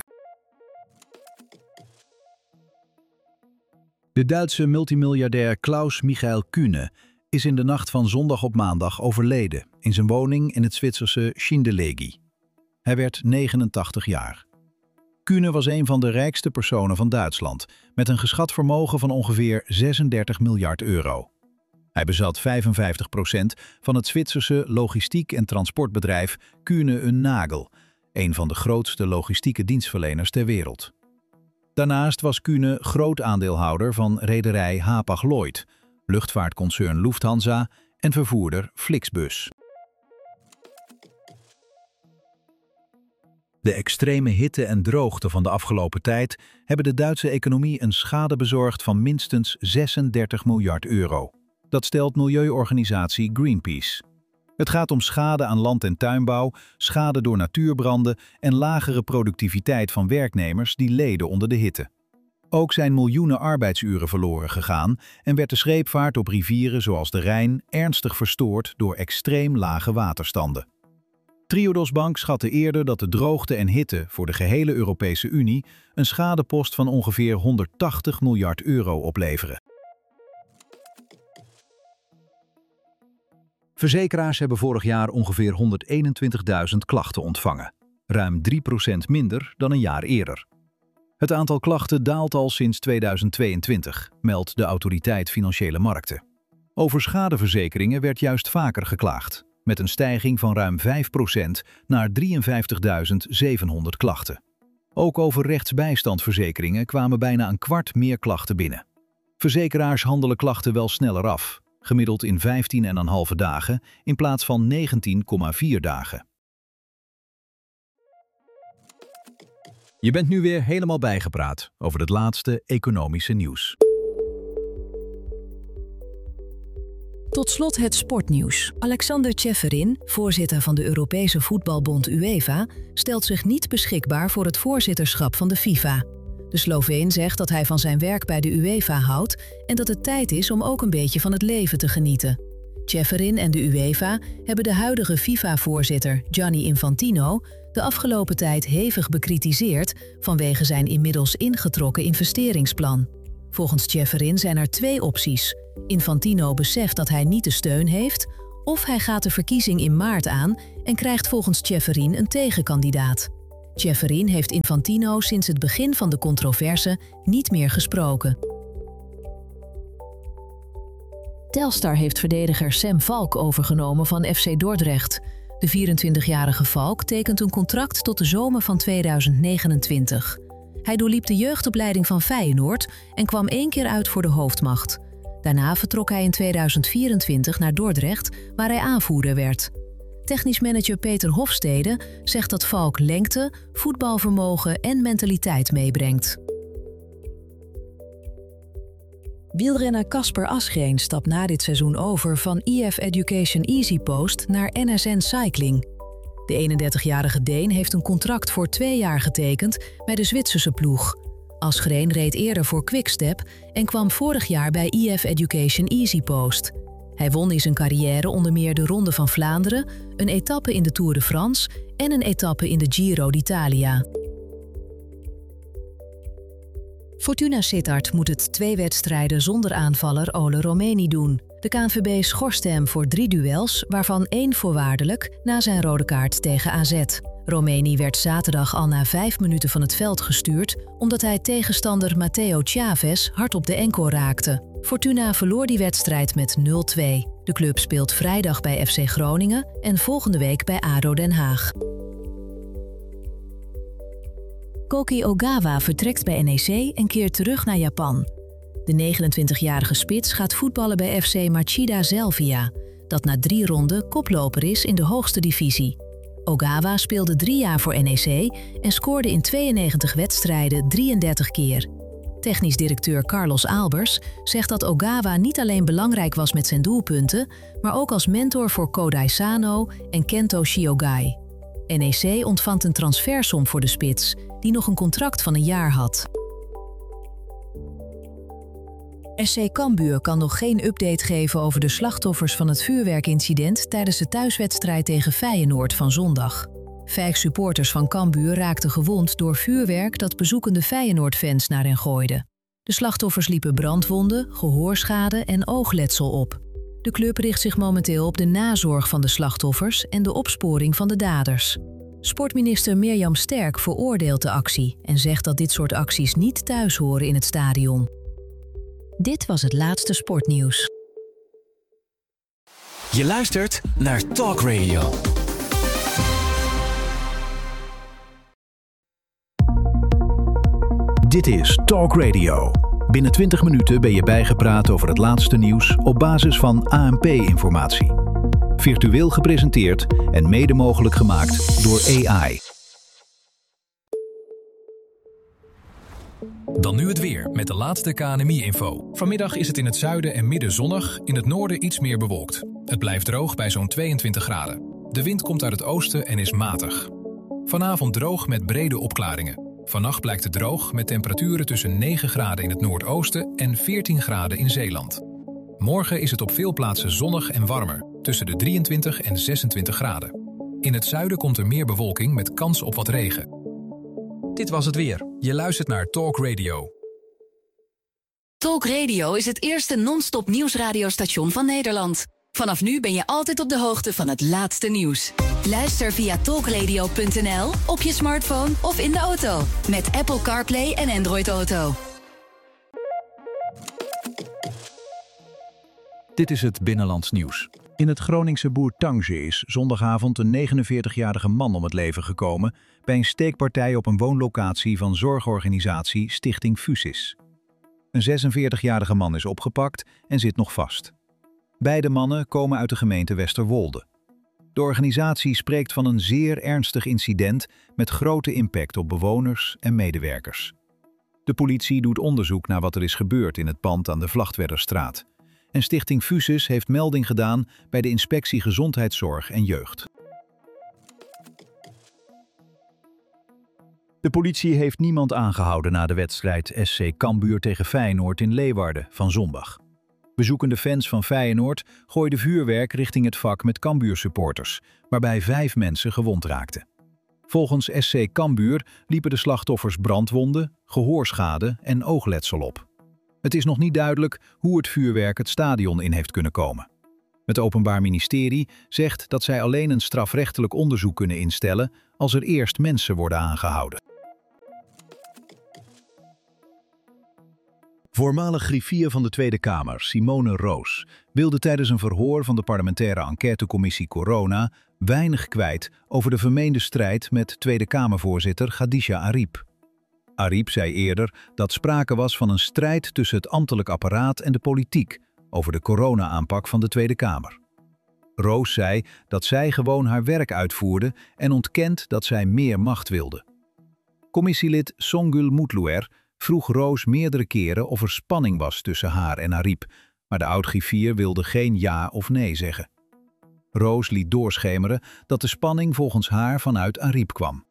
De Duitse multimiljardair Klaus-Michael Kühne is in de nacht van zondag op maandag overleden in zijn woning in het Zwitserse Schindellegi. Hij werd 89 jaar. Kühne was een van de rijkste personen van Duitsland, met een geschat vermogen van ongeveer 36 miljard euro. Hij bezat 55% van het Zwitserse logistiek- en transportbedrijf Kühne & Nagel, een van de grootste logistieke dienstverleners ter wereld. Daarnaast was Kühne groot aandeelhouder van rederij Hapag-Lloyd, luchtvaartconcern Lufthansa en vervoerder Flixbus. De extreme hitte en droogte van de afgelopen tijd hebben de Duitse economie een schade bezorgd van minstens 36 miljard euro. Dat stelt milieuorganisatie Greenpeace. Het gaat om schade aan land- en tuinbouw, schade door natuurbranden en lagere productiviteit van werknemers die leden onder de hitte. Ook zijn miljoenen arbeidsuren verloren gegaan en werd de scheepvaart op rivieren zoals de Rijn ernstig verstoord door extreem lage waterstanden. Triodos Bank schatte eerder dat de droogte en hitte voor de gehele Europese Unie een schadepost van ongeveer 180 miljard euro opleveren. Verzekeraars hebben vorig jaar ongeveer 121.000 klachten ontvangen, ruim 3% minder dan een jaar eerder. Het aantal klachten daalt al sinds 2022, meldt de Autoriteit Financiële Markten. Over schadeverzekeringen werd juist vaker geklaagd, met een stijging van ruim 5% naar 53.700 klachten. Ook over rechtsbijstandverzekeringen kwamen bijna een kwart meer klachten binnen. Verzekeraars handelen klachten wel sneller af, gemiddeld in 15,5 dagen in plaats van 19,4 dagen. Je bent nu weer helemaal bijgepraat over het laatste economische nieuws. Tot slot het sportnieuws. Alexander Čeferin, voorzitter van de Europese voetbalbond UEFA, stelt zich niet beschikbaar voor het voorzitterschap van de FIFA. De Sloveen zegt dat hij van zijn werk bij de UEFA houdt en dat het tijd is om ook een beetje van het leven te genieten. Čeferin en de UEFA hebben de huidige FIFA-voorzitter Gianni Infantino de afgelopen tijd hevig bekritiseerd vanwege zijn inmiddels ingetrokken investeringsplan. Volgens Ceferin zijn er 2 opties. Infantino beseft dat hij niet de steun heeft, of hij gaat de verkiezing in maart aan en krijgt volgens Ceferin een tegenkandidaat. Ceferin heeft Infantino sinds het begin van de controverse niet meer gesproken. Telstar heeft verdediger Sam Valk overgenomen van FC Dordrecht. De 24-jarige Valk tekent een contract tot de zomer van 2029. Hij doorliep de jeugdopleiding van Feyenoord en kwam 1 keer uit voor de hoofdmacht. Daarna vertrok hij in 2024 naar Dordrecht, waar hij aanvoerder werd. Technisch manager Peter Hofstede zegt dat Valk lengte, voetbalvermogen en mentaliteit meebrengt. Wielrenner Casper Asgreen stapt na dit seizoen over van EF Education EasyPost naar NSN Cycling. De 31-jarige Deen heeft een contract voor 2 jaar getekend bij de Zwitserse ploeg. Asgreen reed eerder voor Quickstep en kwam vorig jaar bij EF Education EasyPost. Hij won in zijn carrière onder meer de Ronde van Vlaanderen, een etappe in de Tour de France en een etappe in de Giro d'Italia. Fortuna Sittard moet het 2 wedstrijden zonder aanvaller Ole Romeni doen. De KNVB schorste hem voor 3 duels, waarvan 1 voorwaardelijk na zijn rode kaart tegen AZ. Romeni werd zaterdag al na 5 minuten van het veld gestuurd, omdat hij tegenstander Matteo Chavez hard op de enkel raakte. Fortuna verloor die wedstrijd met 0-2. De club speelt vrijdag bij FC Groningen en volgende week bij ADO Den Haag. Koki Ogawa vertrekt bij NEC en keert terug naar Japan. De 29-jarige spits gaat voetballen bij FC Machida Zelvia, dat na 3 ronden koploper is in de hoogste divisie. Ogawa speelde 3 jaar voor NEC en scoorde in 92 wedstrijden 33 keer. Technisch directeur Carlos Albers zegt dat Ogawa niet alleen belangrijk was met zijn doelpunten, maar ook als mentor voor Kodai Sano en Kento Shiogai. NEC ontvangt een transfersom voor de spits, die nog een contract van 1 jaar had. SC Cambuur kan nog geen update geven over de slachtoffers van het vuurwerkincident tijdens de thuiswedstrijd tegen Feyenoord van zondag. 5 supporters van Cambuur raakten gewond door vuurwerk dat bezoekende Feyenoord-fans naar hen gooiden. De slachtoffers liepen brandwonden, gehoorschade en oogletsel op. De club richt zich momenteel op de nazorg van de slachtoffers en de opsporing van de daders. Sportminister Mirjam Sterk veroordeelt de actie en zegt dat dit soort acties niet thuis horen in het stadion. Dit was het laatste sportnieuws. Je luistert naar Talk Radio. Dit is Talk Radio. Binnen 20 minuten ben je bijgepraat over het laatste nieuws op basis van ANP-informatie. Virtueel gepresenteerd en mede mogelijk gemaakt door AI. Dan nu het weer met de laatste KNMI-info. Vanmiddag is het in het zuiden en midden zonnig, in het noorden iets meer bewolkt. Het blijft droog bij zo'n 22 graden. De wind komt uit het oosten en is matig. Vanavond droog met brede opklaringen. Vannacht blijkt het droog met temperaturen tussen 9 graden in het noordoosten en 14 graden in Zeeland. Morgen is het op veel plaatsen zonnig en warmer, tussen de 23 en 26 graden. In het zuiden komt er meer bewolking met kans op wat regen. Dit was het weer. Je luistert naar Talk Radio. Talk Radio is het eerste non-stop nieuwsradiostation van Nederland. Vanaf nu ben je altijd op de hoogte van het laatste nieuws. Luister via talkradio.nl, op je smartphone of in de auto. Met Apple CarPlay en Android Auto. Dit is het Binnenlands nieuws. In het Groningse Bourtange is zondagavond een 49-jarige man om het leven gekomen bij een steekpartij op een woonlocatie van zorgorganisatie Stichting Fusis. Een 46-jarige man is opgepakt en zit nog vast. Beide mannen komen uit de gemeente Westerwolde. De organisatie spreekt van een zeer ernstig incident met grote impact op bewoners en medewerkers. De politie doet onderzoek naar wat er is gebeurd in het pand aan de Vlachtwerderstraat. En Stichting Fusis heeft melding gedaan bij de Inspectie Gezondheidszorg en Jeugd. De politie heeft niemand aangehouden na de wedstrijd SC Cambuur tegen Feyenoord in Leeuwarden van zondag. Bezoekende fans van Feyenoord gooiden vuurwerk richting het vak met Cambuur-supporters, waarbij 5 mensen gewond raakten. Volgens SC Cambuur liepen de slachtoffers brandwonden, gehoorschade en oogletsel op. Het is nog niet duidelijk hoe het vuurwerk het stadion in heeft kunnen komen. Het Openbaar Ministerie zegt dat zij alleen een strafrechtelijk onderzoek kunnen instellen als er eerst mensen worden aangehouden. Voormalig griffier van de Tweede Kamer, Simone Roos, wilde tijdens een verhoor van de parlementaire enquêtecommissie Corona weinig kwijt over de vermeende strijd met Tweede Kamervoorzitter Khadija Arib. Arib zei eerder dat sprake was van een strijd tussen het ambtelijk apparaat en de politiek over de corona-aanpak van de Tweede Kamer. Roos zei dat zij gewoon haar werk uitvoerde en ontkent dat zij meer macht wilde. Commissielid Songül Mutluer vroeg Roos meerdere keren of er spanning was tussen haar en Arib, maar de oud-griffier wilde geen ja of nee zeggen. Roos liet doorschemeren dat de spanning volgens haar vanuit Arib kwam.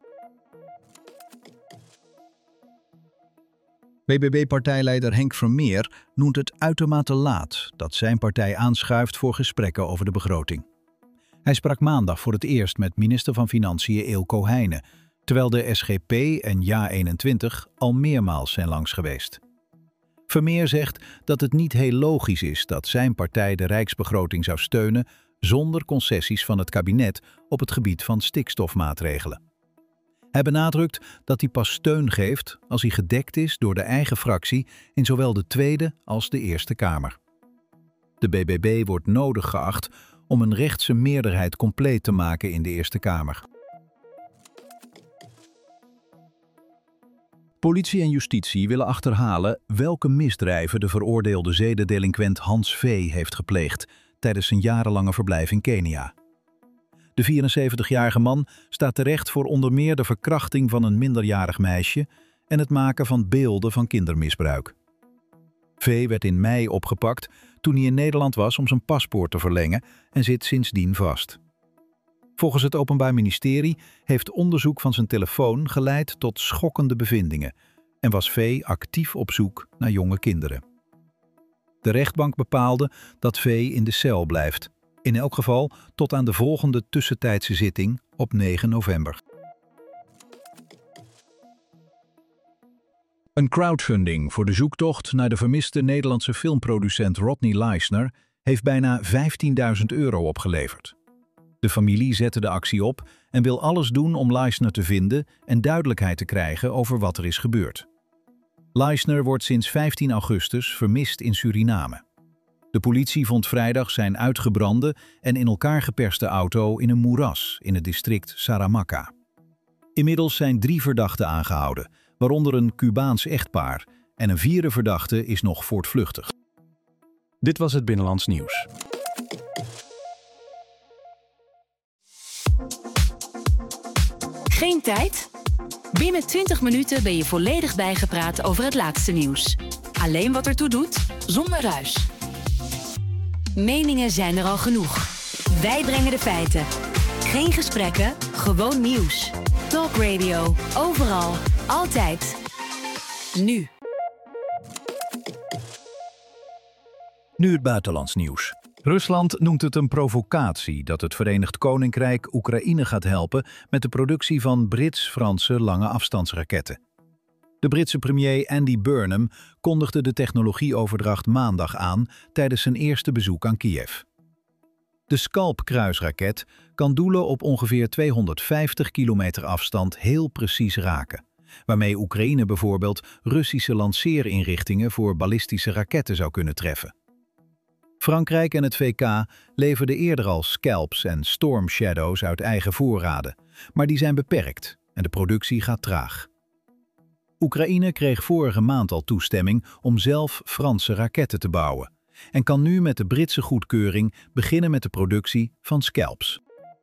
BBB-partijleider Henk Vermeer noemt het uitermate laat dat zijn partij aanschuift voor gesprekken over de begroting. Hij sprak maandag voor het eerst met minister van Financiën Eelco Heijnen, terwijl de SGP en JA21 al meermaals zijn langs geweest. Vermeer zegt dat het niet heel logisch is dat zijn partij de rijksbegroting zou steunen zonder concessies van het kabinet op het gebied van stikstofmaatregelen. Hij benadrukt dat hij pas steun geeft als hij gedekt is door de eigen fractie in zowel de Tweede als de Eerste Kamer. De BBB wordt nodig geacht om een rechtse meerderheid compleet te maken in de Eerste Kamer. Politie en justitie willen achterhalen welke misdrijven de veroordeelde zedendelinquent Hans V. heeft gepleegd tijdens zijn jarenlange verblijf in Kenia. De 74-jarige man staat terecht voor onder meer de verkrachting van een minderjarig meisje en het maken van beelden van kindermisbruik. V. werd in mei opgepakt toen hij in Nederland was om zijn paspoort te verlengen en zit sindsdien vast. Volgens het Openbaar Ministerie heeft onderzoek van zijn telefoon geleid tot schokkende bevindingen en was V. actief op zoek naar jonge kinderen. De rechtbank bepaalde dat V. in de cel blijft, in elk geval tot aan de volgende tussentijdse zitting op 9 november. Een crowdfunding voor de zoektocht naar de vermiste Nederlandse filmproducent Rodney Leisner heeft bijna €15.000 opgeleverd. De familie zette de actie op en wil alles doen om Leisner te vinden en duidelijkheid te krijgen over wat er is gebeurd. Leisner wordt sinds 15 augustus vermist in Suriname. De politie vond vrijdag zijn uitgebrande en in elkaar geperste auto in een moeras in het district Saramacca. Inmiddels zijn 3 verdachten aangehouden, waaronder een Cubaans echtpaar, en een 4e verdachte is nog voortvluchtig. Dit was het Binnenlands Nieuws. Geen tijd? Binnen 20 minuten ben je volledig bijgepraat over het laatste nieuws. Alleen wat ertoe doet, zonder ruis. Meningen zijn er al genoeg. Wij brengen de feiten. Geen gesprekken, gewoon nieuws. Talk Radio, overal, altijd. Nu. Nu het buitenlands nieuws. Rusland noemt het een provocatie dat het Verenigd Koninkrijk Oekraïne gaat helpen met de productie van Brits-Franse lange afstandsraketten. De Britse premier Andy Burnham kondigde de technologieoverdracht maandag aan tijdens zijn eerste bezoek aan Kiev. De Scalp-kruisraket kan doelen op ongeveer 250 kilometer afstand heel precies raken, waarmee Oekraïne bijvoorbeeld Russische lanceerinrichtingen voor ballistische raketten zou kunnen treffen. Frankrijk en het VK leverden eerder al Scalps en Storm Shadows uit eigen voorraden, maar die zijn beperkt en de productie gaat traag. Oekraïne kreeg vorige maand al toestemming om zelf Franse raketten te bouwen en kan nu met de Britse goedkeuring beginnen met de productie van Scalps.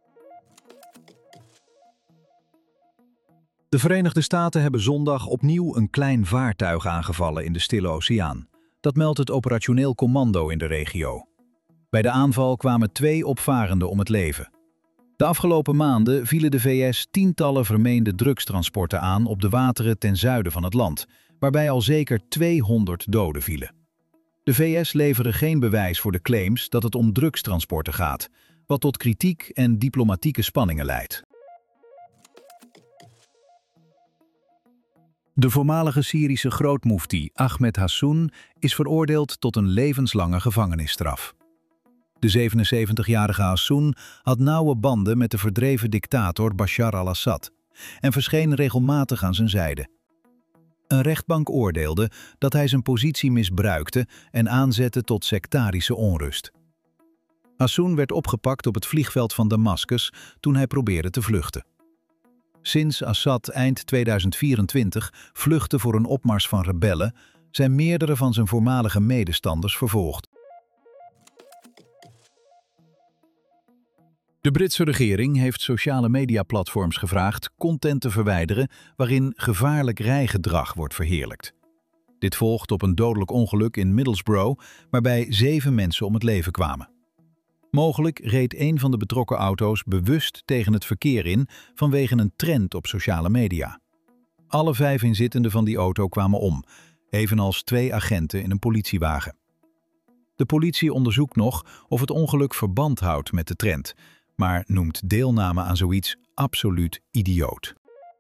De Verenigde Staten hebben zondag opnieuw een klein vaartuig aangevallen in de Stille Oceaan. Dat meldt het operationeel commando in de regio. Bij de aanval kwamen 2 opvarenden om het leven. De afgelopen maanden vielen de VS tientallen vermeende drugstransporten aan op de wateren ten zuiden van het land, waarbij al zeker 200 doden vielen. De VS leveren geen bewijs voor de claims dat het om drugstransporten gaat, wat tot kritiek en diplomatieke spanningen leidt. De voormalige Syrische grootmoefti Ahmed Hassoun is veroordeeld tot een levenslange gevangenisstraf. De 77-jarige Hassoun had nauwe banden met de verdreven dictator Bashar al-Assad en verscheen regelmatig aan zijn zijde. Een rechtbank oordeelde dat hij zijn positie misbruikte en aanzette tot sectarische onrust. Hassoun werd opgepakt op het vliegveld van Damascus toen hij probeerde te vluchten. Sinds Assad eind 2024 vluchtte voor een opmars van rebellen, zijn meerdere van zijn voormalige medestanders vervolgd. De Britse regering heeft sociale mediaplatforms gevraagd content te verwijderen waarin gevaarlijk rijgedrag wordt verheerlijkt. Dit volgt op een dodelijk ongeluk in Middlesbrough waarbij 7 mensen om het leven kwamen. Mogelijk reed een van de betrokken auto's bewust tegen het verkeer in vanwege een trend op sociale media. Alle 5 inzittenden van die auto kwamen om, evenals 2 agenten in een politiewagen. De politie onderzoekt nog of het ongeluk verband houdt met de trend, maar noemt deelname aan zoiets absoluut idioot.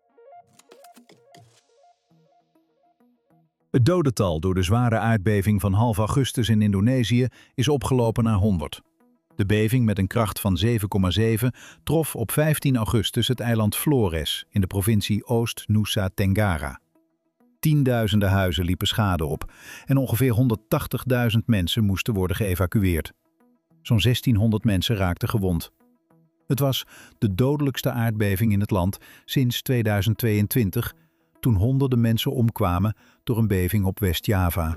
Het dodental door de zware aardbeving van half augustus in Indonesië is opgelopen naar 100. De beving met een kracht van 7,7 trof op 15 augustus het eiland Flores in de provincie Oost-Nusa Tenggara. Tienduizenden huizen liepen schade op en ongeveer 180.000 mensen moesten worden geëvacueerd. Zo'n 1600 mensen raakten gewond. Het was de dodelijkste aardbeving in het land sinds 2022, toen honderden mensen omkwamen door een beving op West-Java.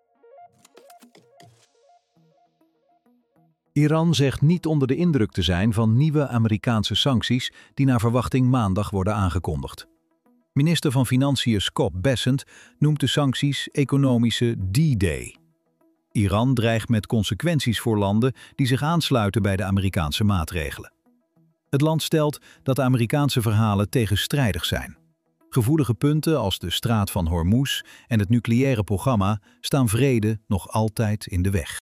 Iran zegt niet onder de indruk te zijn van nieuwe Amerikaanse sancties die naar verwachting maandag worden aangekondigd. Minister van Financiën Scott Bessent noemt de sancties economische D-Day. Iran dreigt met consequenties voor landen die zich aansluiten bij de Amerikaanse maatregelen. Het land stelt dat de Amerikaanse verhalen tegenstrijdig zijn. Gevoelige punten als de straat van Hormuz en het nucleaire programma staan vrede nog altijd in de weg.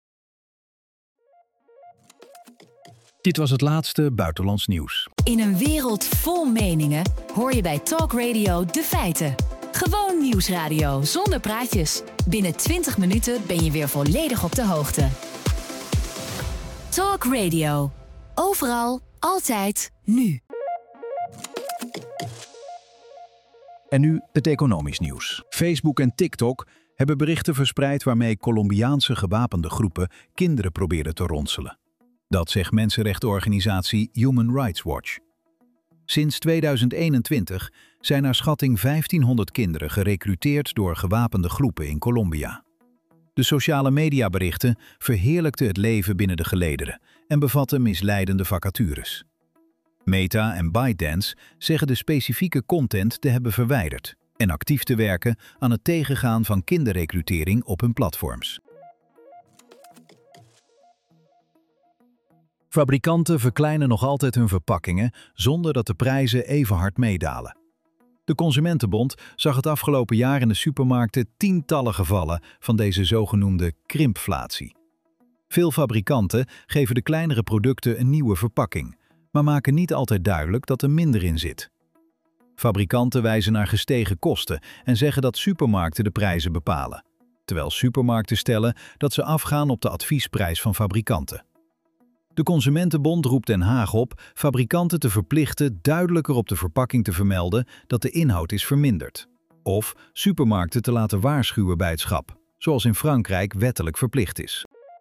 Dit was het laatste buitenlands nieuws. In een wereld vol meningen hoor je bij Talk Radio de feiten. Gewoon nieuwsradio zonder praatjes. Binnen 20 minuten ben je weer volledig op de hoogte. Talk Radio. Overal, altijd, nu. En nu het economisch nieuws. Facebook en TikTok hebben berichten verspreid waarmee Colombiaanse gewapende groepen kinderen proberen te ronselen. Dat zegt mensenrechtenorganisatie Human Rights Watch. Sinds 2021 zijn naar schatting 1500 kinderen gerekruteerd door gewapende groepen in Colombia. De sociale mediaberichten verheerlijkten het leven binnen de gelederen en bevatten misleidende vacatures. Meta en ByteDance zeggen de specifieke content te hebben verwijderd en actief te werken aan het tegengaan van kinderrecrutering op hun platforms. Fabrikanten verkleinen nog altijd hun verpakkingen zonder dat de prijzen even hard meedalen. De Consumentenbond zag het afgelopen jaar in de supermarkten tientallen gevallen van deze zogenoemde krimpflatie. Veel fabrikanten geven de kleinere producten een nieuwe verpakking, maar maken niet altijd duidelijk dat er minder in zit. Fabrikanten wijzen naar gestegen kosten en zeggen dat supermarkten de prijzen bepalen, terwijl supermarkten stellen dat ze afgaan op de adviesprijs van fabrikanten. De Consumentenbond roept Den Haag op fabrikanten te verplichten duidelijker op de verpakking te vermelden dat de inhoud is verminderd. Of supermarkten te laten waarschuwen bij het schap, zoals in Frankrijk wettelijk verplicht is.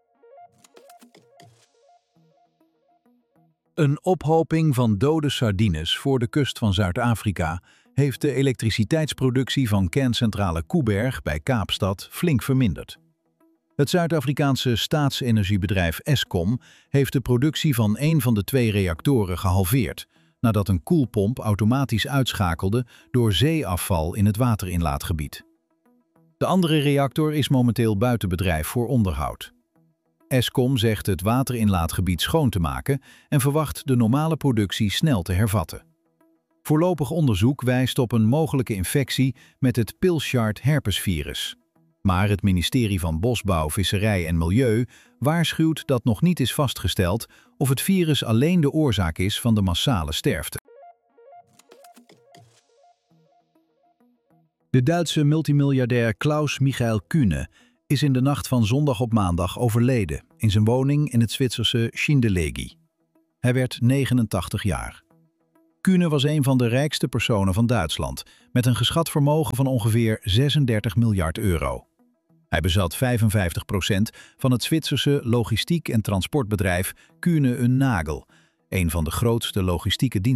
Een ophoping van dode sardines voor de kust van Zuid-Afrika heeft de elektriciteitsproductie van kerncentrale Koeberg bij Kaapstad flink verminderd. Het Zuid-Afrikaanse staatsenergiebedrijf Eskom heeft de productie van een van de 2 reactoren gehalveerd, nadat een koelpomp automatisch uitschakelde door zeeafval in het waterinlaatgebied. De andere reactor is momenteel buiten bedrijf voor onderhoud. Eskom zegt het waterinlaatgebied schoon te maken en verwacht de normale productie snel te hervatten. Voorlopig onderzoek wijst op een mogelijke infectie met het Pilchard herpesvirus. Maar het ministerie van Bosbouw, Visserij en Milieu waarschuwt dat nog niet is vastgesteld of het virus alleen de oorzaak is van de massale sterfte. De Duitse multimiljardair Klaus Michael Kühne is in de nacht van zondag op maandag overleden in zijn woning in het Zwitserse Schindellegi. Hij werd 89 jaar. Kühne was een van de rijkste personen van Duitsland, met een geschat vermogen van ongeveer 36 miljard euro. Hij bezat 55% van het Zwitserse logistiek- en transportbedrijf Kühne & Nagel, een van de grootste logistieke diensten